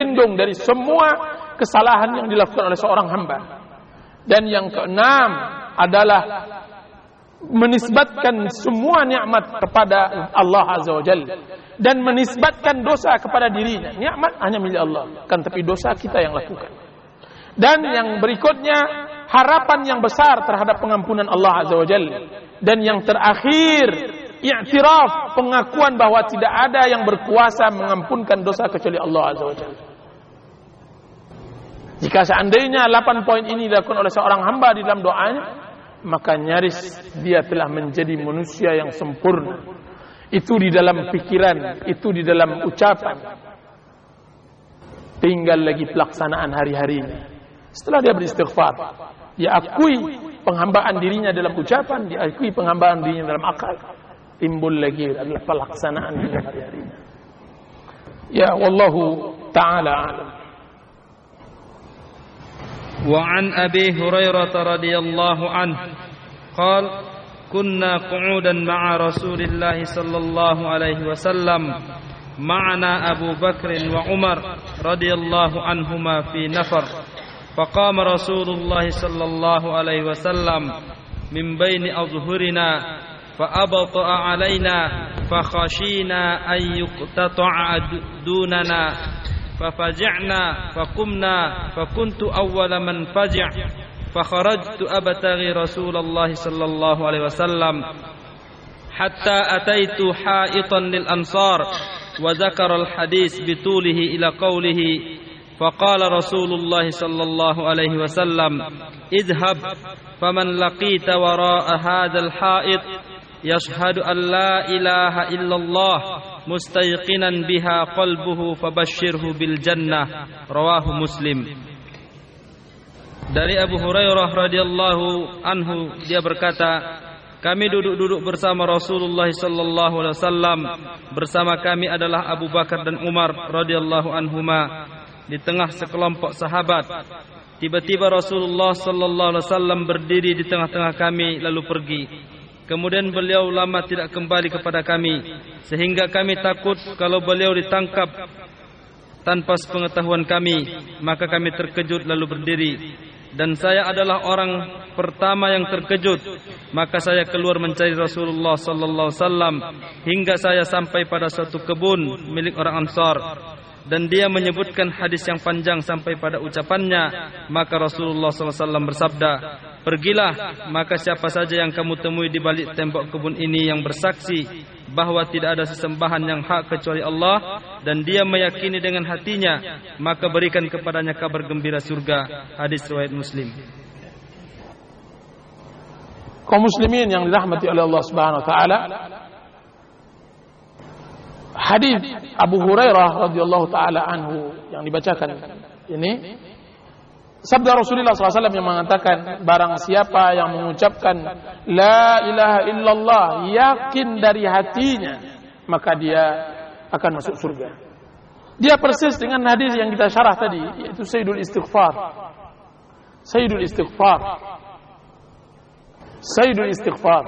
berlindung dari semua kesalahan yang dilakukan oleh seorang hamba. Dan yang keenam adalah menisbatkan semua nikmat kepada Allah Azza wa Jalla dan menisbatkan dosa kepada dirinya. Nikmat hanya milik Allah, kan tapi dosa kita yang lakukan. Dan yang berikutnya, harapan yang besar terhadap pengampunan Allah Azza wa Jalla. Dan yang terakhir, i'tiraf, pengakuan bahwa tidak ada yang berkuasa mengampunkan dosa kecuali Allah Azza wa Jalla. Jika seandainya delapan poin ini dilakukan oleh seorang hamba di dalam doanya, maka nyaris dia telah menjadi manusia yang sempurna. Itu di dalam pikiran, itu di dalam ucapan. Tinggal lagi pelaksanaan hari-harinya. Setelah dia beristighfar, dia akui penghambaan dirinya dalam ucapan, dia akui penghambaan dirinya dalam akal. Timbul lagi adalah pelaksanaan di hari-harinya. Ya wallahu ta'ala a'lam. وعن أبي هريرة رضي الله عنه قال كنا قعودا مع رسول الله صلى الله عليه وسلم معنا أبو بكر وعمر رضي الله عنهما في نفر فقام رسول الله صلى الله عليه وسلم من بين أظهرنا فأبطأ علينا فخشينا أن يقتطع دوننا ففجعنا فقمنا فكنت أول من فجع فخرجت أبتغي رسول الله صلى الله عليه وسلم حتى أتيت حائطا للأنصار وذكر الحديث بطوله إلى قوله فقال رسول الله صلى الله عليه وسلم اذهب فمن لقيت وراء هذا الحائط يشهد أن لا إله إلا الله مستيقنا بها قلبه فبشره بالجنة رواه مسلم. Dari Abu Hurairah radhiyallahu anhu, dia berkata, kami duduk-duduk bersama Rasulullah sallallahu alaihi wasallam. Bersama kami adalah Abu Bakar dan Umar radhiyallahu anhuma di tengah sekelompok sahabat. Tiba-tiba Rasulullah sallallahu alaihi wasallam berdiri di tengah-tengah kami lalu pergi. Kemudian beliau lama tidak kembali kepada kami, sehingga kami takut kalau beliau ditangkap tanpa sepengetahuan kami. Maka kami terkejut lalu berdiri. Dan saya adalah orang pertama yang terkejut. Maka saya keluar mencari Rasulullah sallallahu alaihi wasallam hingga saya sampai pada suatu kebun milik orang Ansar. Dan dia menyebutkan hadis yang panjang sampai pada ucapannya. Maka Rasulullah sallallahu alaihi wasallam bersabda, pergilah, maka siapa saja yang kamu temui di balik tembok kebun ini yang bersaksi bahwa tidak ada sesembahan yang hak kecuali Allah, dan dia meyakini dengan hatinya, maka berikan kepadanya kabar gembira surga. Hadis riwayat Muslim. Kaum muslimin yang dirahmati oleh Allah Subhanahu wa taala, hadis Abu Hurairah radhiyallahu taala anhu yang dibacakan ini, sabda Rasulullah sallallahu alaihi wasallam yang mengatakan, barang siapa yang mengucapkan la ilaha illallah yakin dari hatinya, maka dia akan masuk surga. Dia persis dengan hadis yang kita syarah tadi, yaitu Sayyidul Istighfar. Sayyidul Istighfar. Sayyidul Istighfar.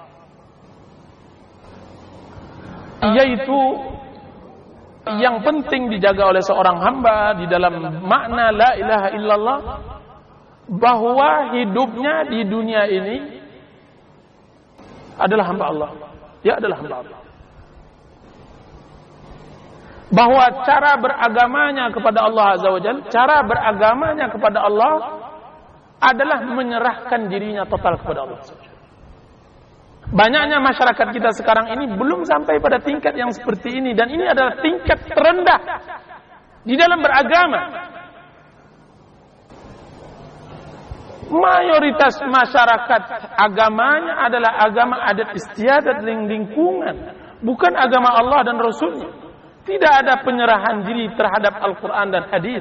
Yaitu yang penting dijaga oleh seorang hamba di dalam makna la ilaha illallah, bahwa hidupnya di dunia ini adalah hamba Allah. Dia adalah hamba Allah. Bahwa cara beragamanya kepada Allah Azza wa Jalla, cara beragamanya kepada Allah adalah menyerahkan dirinya total kepada Allah. Banyaknya masyarakat kita sekarang ini belum sampai pada tingkat yang seperti ini, dan ini adalah tingkat terendah di dalam beragama. Mayoritas masyarakat agamanya adalah agama adat istiadat lingkungan, bukan agama Allah dan Rasulnya. Tidak ada penyerahan diri terhadap Al-Quran dan hadis.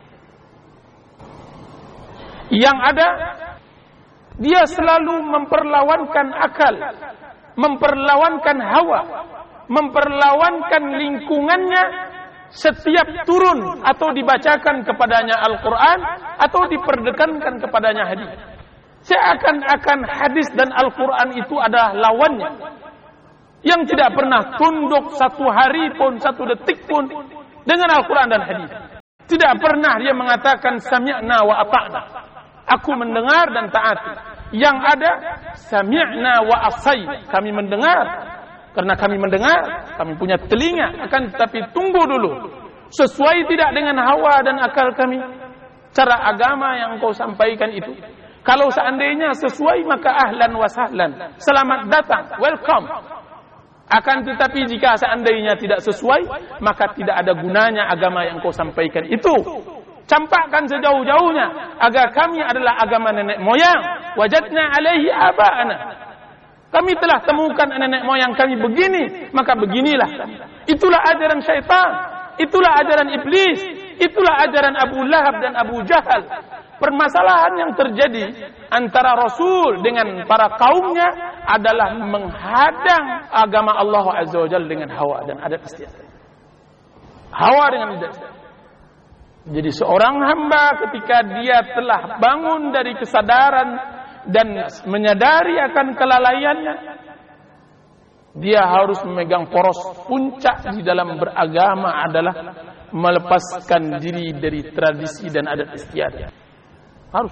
Yang ada, dia selalu memperlawankan akal, memperlawankan hawa, memperlawankan lingkungannya setiap turun atau dibacakan kepadanya Al-Quran atau diperdekankan kepadanya hadis. Seakan-akan hadis dan Al-Quran itu adalah lawannya, yang tidak pernah tunduk satu hari pun, satu detik pun dengan Al-Quran dan hadis. Tidak pernah dia mengatakan sami'na wa ata'na. Aku mendengar dan taati. Yang ada sami'na wa asai. Kami mendengar. Karena kami mendengar, kami punya telinga. Akan tetapi tunggu dulu. Sesuai tidak dengan hawa dan akal kami. Cara agama yang kau sampaikan itu. Kalau seandainya sesuai, maka ahlan wa sahlan. Selamat datang, welcome. Akan tetapi jika seandainya tidak sesuai, maka tidak ada gunanya agama yang kau sampaikan itu. Campakkan sejauh-jauhnya agar kami adalah agama nenek moyang. Wajadna alaihi aba'ana. Kami telah temukan nenek moyang kami begini, maka beginilah kami. Itulah ajaran syaitan, itulah ajaran iblis, itulah ajaran Abu Lahab dan Abu Jahal. Permasalahan yang terjadi antara Rasul dengan para kaumnya adalah menghadang agama Allah Azza wa Jalla dengan hawa dan adat istiadat. Hawa dengan adat istiadat. Jadi seorang hamba ketika dia telah bangun dari kesadaran dan menyadari akan kelalaiannya, dia harus memegang poros puncak di dalam beragama adalah melepaskan diri dari tradisi dan adat istiadat. Harus.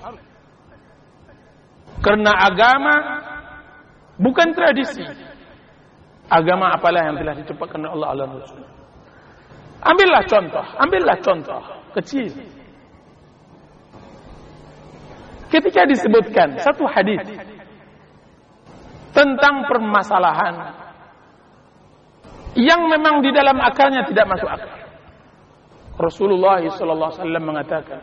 Karena agama bukan tradisi. Agama apalah yang telah diciptakan oleh Allah dan Rasul. Ambillah contoh, ambillah contoh kecil. Ketika disebutkan satu hadis tentang permasalahan yang memang di dalam akalnya tidak masuk akal. Rasulullah sallallahu alaihi wasallam mengatakan,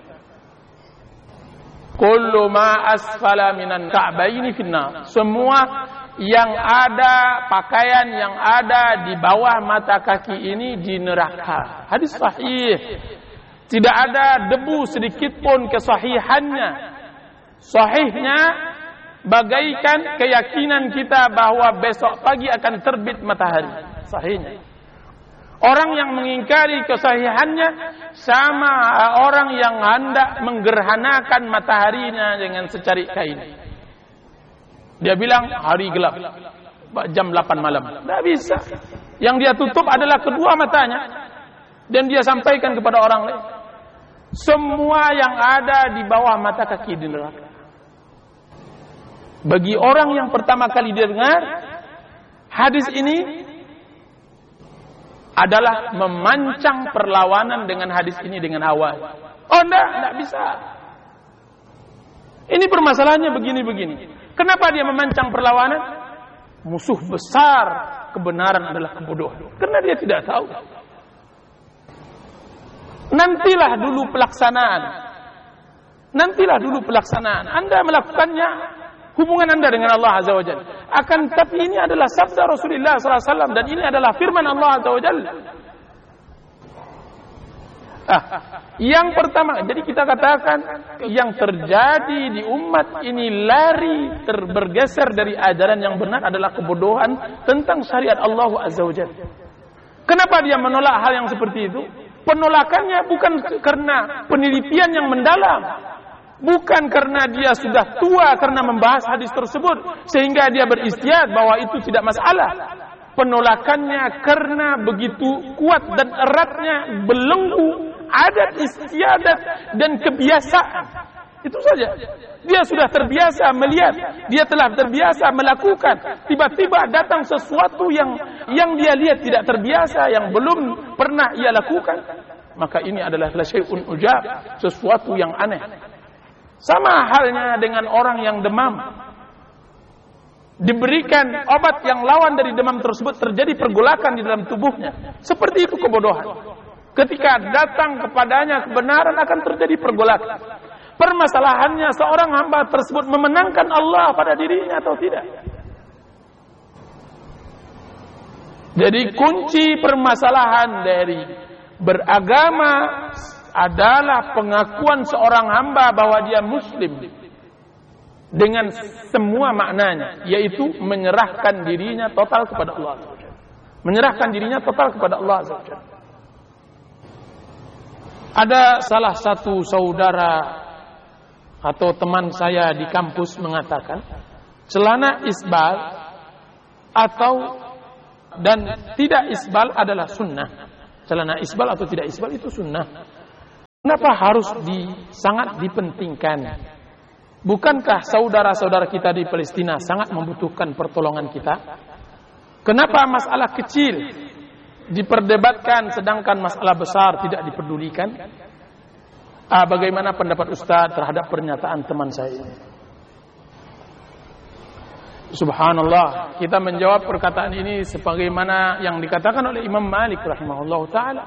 kullu ma asfala minan ka'baini finnar. Semua yang ada, pakaian yang ada di bawah mata kaki ini di neraka. Hadis sahih. Tidak ada debu sedikit pun kesahihannya. Sahihnya bagaikan keyakinan kita bahwa besok pagi akan terbit matahari. Sahihnya. Orang yang mengingkari kesahihannya sama orang yang hendak menggerhanakan mataharinya dengan secarik kain. Dia bilang hari gelap jam delapan malam. Tidak bisa. Yang dia tutup adalah kedua matanya. Dan dia sampaikan kepada orang lain. Semua yang ada di bawah mata kaki di neraka. Bagi orang yang pertama kali dia dengar hadis ini, adalah memancang perlawanan dengan hadis ini dengan hawa. Oh enggak, enggak bisa. Ini permasalahannya begini-begini. Kenapa dia memancang perlawanan? Musuh besar kebenaran adalah kebodohan. Karena dia tidak tahu. Nantilah dulu pelaksanaan. Nantilah dulu pelaksanaan. Anda melakukannya, hubungan Anda dengan Allah Azza wa Jalla. Akan tapi ini adalah sabda Rasulullah sallallahu alaihi wasallam dan ini adalah firman Allah Azza wa Jalla. Ah, yang pertama, jadi kita katakan yang terjadi di umat ini lari terbergeser dari ajaran yang benar adalah kebodohan tentang syariat Allah Azza wa Jalla. Kenapa dia menolak hal yang seperti itu? Penolakannya bukan karena penelitian yang mendalam. Bukan karena dia sudah tua karena membahas hadis tersebut sehingga dia beristihad bahwa itu tidak masalah. Penolakannya karena begitu kuat dan eratnya belenggu adat istiadat dan kebiasaan. Itu saja. Dia sudah terbiasa melihat, dia telah terbiasa melakukan. Tiba-tiba datang sesuatu yang yang dia lihat tidak terbiasa, yang belum pernah ia lakukan. Maka ini adalah syai'un ujab, sesuatu yang aneh. Sama halnya dengan orang yang demam. Diberikan obat yang lawan dari demam tersebut, terjadi pergolakan di dalam tubuhnya. Seperti itu kebodohan. Ketika datang kepadanya kebenaran akan terjadi pergolakan. Permasalahannya seorang hamba tersebut memenangkan Allah pada dirinya atau tidak. Jadi kunci permasalahan dari beragama adalah pengakuan seorang hamba bahwa dia muslim dengan semua maknanya, yaitu menyerahkan dirinya total kepada Allah. Menyerahkan dirinya total kepada Allah. Ada salah satu saudara atau teman saya di kampus mengatakan celana isbal atau dan tidak isbal adalah sunnah. Celana isbal atau tidak isbal itu sunnah. Kenapa harus di, sangat dipentingkan? Bukankah saudara-saudara kita di Palestina sangat membutuhkan pertolongan kita? Kenapa masalah kecil diperdebatkan sedangkan masalah besar tidak diperdulikan? Ah, bagaimana pendapat Ustaz terhadap pernyataan teman saya ini? Subhanallah, kita menjawab perkataan ini sebagaimana yang dikatakan oleh Imam Malik rahimahullah ta'ala.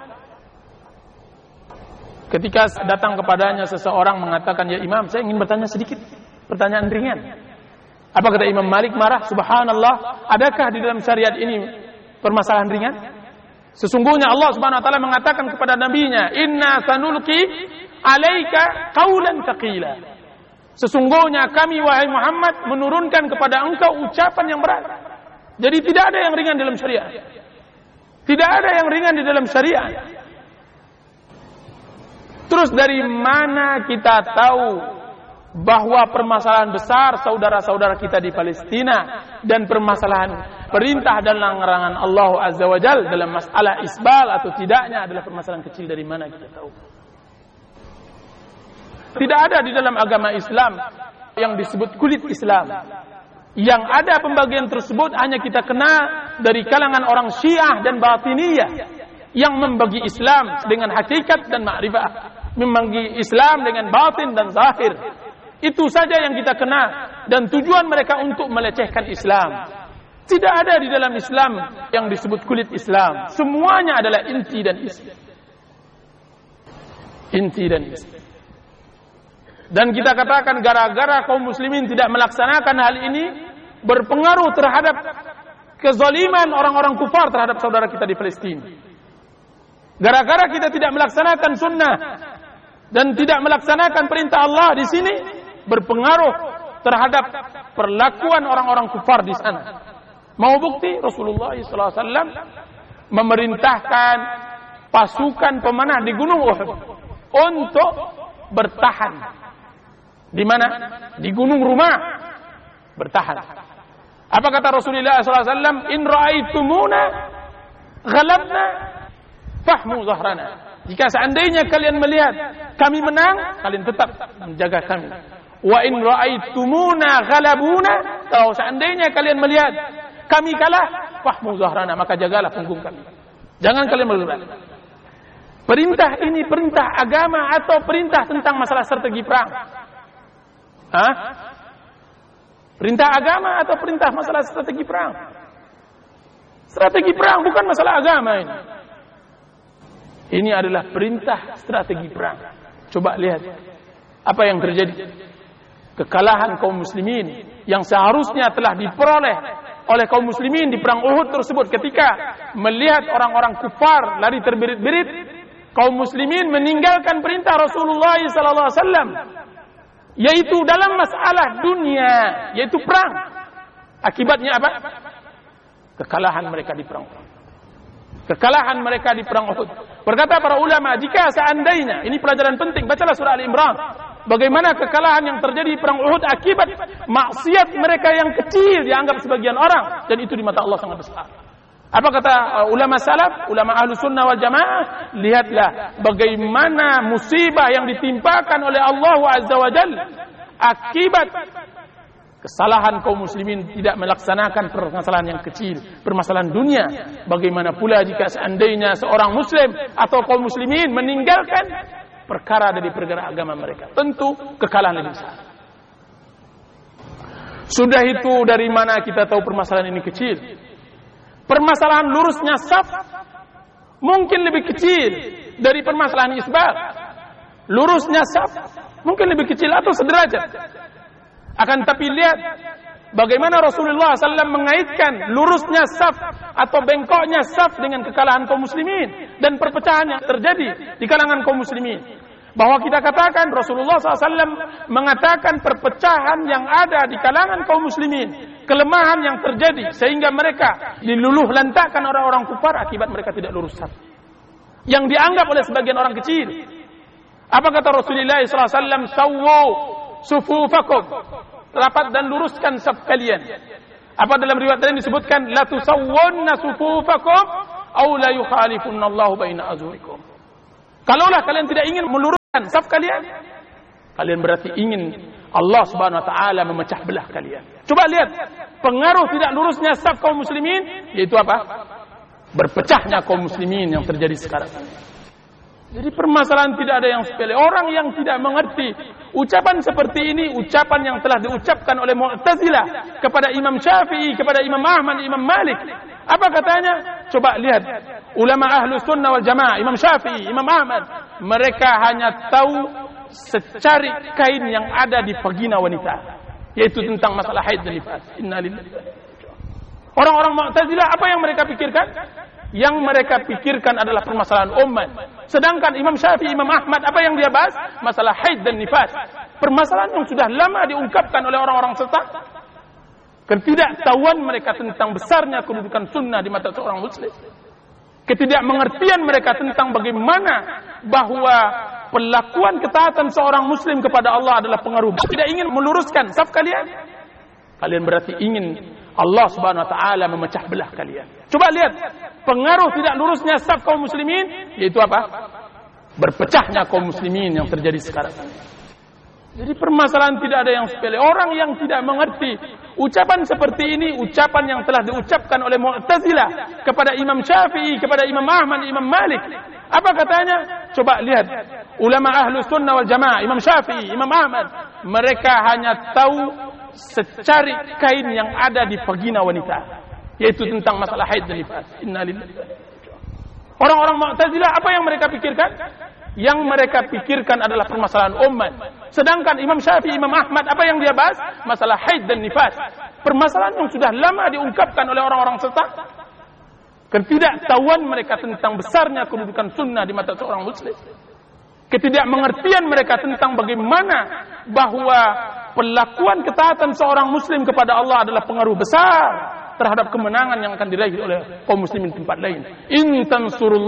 Ketika datang kepadanya seseorang mengatakan, ya Imam, saya ingin bertanya sedikit pertanyaan ringan. Apa kata Imam Malik? Marah. Subhanallah, adakah di dalam syariat ini permasalahan ringan? Sesungguhnya Allah subhanahu wa ta'ala mengatakan kepada nabinya, inna sanulki alaika qawlan thaqila. Sesungguhnya kami wahai Muhammad menurunkan kepada engkau ucapan yang berat. Jadi tidak ada yang ringan dalam syariat. Tidak ada yang ringan di dalam syariat. Terus dari mana kita tahu bahwa permasalahan besar saudara-saudara kita di Palestina dan permasalahan perintah dan larangan Allah Azza wa Jalla dalam masalah isbal atau tidaknya adalah permasalahan kecil? Dari mana kita tahu? Tidak ada di dalam agama Islam yang disebut kulit Islam. Yang ada pembagian tersebut hanya kita kenal dari kalangan orang Syiah dan Batiniyah yang membagi Islam dengan hakikat dan ma'rifah, membagi Islam dengan batin dan zahir. Itu saja yang kita kenal, dan tujuan mereka untuk melecehkan Islam. Tidak ada di dalam Islam yang disebut kulit Islam. Semuanya adalah inti dan isi. Inti dan isi. Dan kita katakan gara-gara kaum muslimin tidak melaksanakan hal ini berpengaruh terhadap kezaliman orang-orang kufar terhadap saudara kita di Palestina. Gara-gara kita tidak melaksanakan sunnah dan tidak melaksanakan perintah Allah di sini berpengaruh terhadap perlakuan orang-orang kufar di sana. Mau bukti? Rasulullah shallallahu alaihi wasallam memerintahkan pasukan pemanah di Gunung Uhud untuk bertahan. Di mana? Di Gunung Rumah bertahan. Apa kata Rasulullah shallallahu alaihi wasallam? In ra'aitumuna ghalabna fahmu zahrana. Jika seandainya kalian melihat kami menang, kalian tetap menjaga kami. Wa in ra'aitumuna ghalabuna, kalau seandainya kalian melihat kami kalah, fahmu zahrana, maka jagalah punggung kami. Jangan kalian melihat. Perintah ini perintah agama atau perintah tentang masalah strategi perang? Hah? Perintah agama atau perintah masalah strategi perang? Strategi perang bukan masalah agama ini. Ini adalah perintah strategi perang. Coba lihat apa yang terjadi. Kekalahan kaum muslimin yang seharusnya telah diperoleh oleh kaum muslimin di perang Uhud tersebut, ketika melihat orang-orang kufar lari terbirit-birit, kaum muslimin meninggalkan perintah Rasulullah sallallahu alaihi wasallam, yaitu dalam masalah dunia, yaitu perang. Akibatnya apa? Kekalahan mereka di perang Uhud. Kekalahan mereka di perang Uhud. Berkata para ulama, jika seandainya, ini pelajaran penting, bacalah surah Al-Imran, bagaimana kekalahan yang terjadi di perang Uhud akibat maksiat mereka yang kecil dianggap sebagian orang, dan itu di mata Allah sangat besar. Apa kata uh, ulama salaf, ulama ahlu sunnah wal jamaah? Lihatlah bagaimana musibah yang ditimpakan oleh Allah Azza wa Jalla akibat kesalahan kaum muslimin tidak melaksanakan permasalahan yang kecil, permasalahan dunia. Bagaimana pula jika seandainya seorang muslim atau kaum muslimin meninggalkan perkara dari perkara agama mereka? Tentu kekalahan lebih besar. Sudah itu dari mana kita tahu permasalahan ini kecil? Permasalahan lurusnya saf mungkin lebih kecil dari permasalahan isbal. Lurusnya saf mungkin lebih kecil atau sederajat. Akan tapi lihat bagaimana Rasulullah shallallahu alaihi wasallam mengaitkan lurusnya saf atau bengkoknya saf dengan kekalahan kaum muslimin dan perpecahan yang terjadi di kalangan kaum muslimin. Bahwa kita katakan Rasulullah shallallahu alaihi wasallam mengatakan perpecahan yang ada di kalangan kaum muslimin, kelemahan yang terjadi sehingga mereka diluluh lantakkan orang-orang kufar akibat mereka tidak lurus saf, yang dianggap oleh sebagian orang kecil. Apa kata Rasulullah shallallahu alaihi wasallam? Sawwu sufufakum, rapat dan luruskan saf kalian. Apa dalam riwayat lain disebutkan la tusawwunna sufufakum aw la yukhalifunna Allahu baina azhurikum. Kalaulah kalian tidak ingin meluruskan saf kalian, kalian berarti ingin Allah Subhanahu wa taala memecah belah kalian. Coba lihat pengaruh tidak lurusnya saf kaum muslimin, yaitu apa? Berpecahnya kaum muslimin yang terjadi sekarang. Jadi permasalahan tidak ada yang sepele. Orang yang tidak mengerti ucapan seperti ini, ucapan yang telah diucapkan oleh Mu'tazilah kepada Imam Syafi'i, kepada Imam Ahmad, Imam Malik. Apa katanya? Coba lihat ulama ahlu sunnah wal jamaah, Imam Syafi'i, Imam Ahmad, mereka hanya tahu secari kain yang ada di vagina wanita, yaitu tentang masalah haid dan nifas. Innalillahi. Orang-orang Mu'tazilah apa yang mereka pikirkan? Yang mereka pikirkan adalah permasalahan umat. Sedangkan Imam Syafi'i, Imam Ahmad, apa yang dia bahas? Masalah haid dan nifas. Permasalahan yang sudah lama diungkapkan oleh orang-orang sesat. Ketidaktahuan mereka tentang besarnya kedudukan sunnah di mata seorang muslim. Ketidakmengertian mereka tentang bagaimana bahwa pelakuan ketaatan seorang muslim kepada Allah adalah pengaruh. Tidak ingin meluruskan saf kalian, kalian berarti ingin Allah Subhanahu wa taala memecah belah kalian. Coba lihat pengaruh tidak lurusnya saf kaum muslimin, yaitu apa? Berpecahnya kaum muslimin yang terjadi sekarang. Jadi permasalahan tidak ada yang sepele. Orang yang tidak mengerti ucapan seperti ini, ucapan yang telah diucapkan oleh Mu'tazilah kepada Imam Syafi'i, kepada Imam Ahmad, Imam Malik. Apa katanya? Coba lihat ulama ahlu sunnah wal jamaah, Imam Syafi'i, Imam Ahmad, mereka hanya tahu secari kain yang ada di vagina wanita, yaitu tentang masalah haid dan nifas. Innalillahi. Orang-orang Mu'tazilah apa yang mereka pikirkan? Yang mereka pikirkan adalah permasalahan umat. Sedangkan Imam Syafi'i, Imam Ahmad, apa yang dia bahas? Masalah haid dan nifas. Permasalahan yang sudah lama diungkapkan oleh orang-orang sesat. Ketidaktahuan mereka tentang besarnya kedudukan sunnah di mata seorang muslim. Ketidakmengertian mereka tentang bagaimana bahwa pelakuan ketaatan seorang muslim kepada Allah adalah pengaruh besar terhadap kemenangan yang akan diraih oleh kaum muslimin di tempat lain. In tansurullah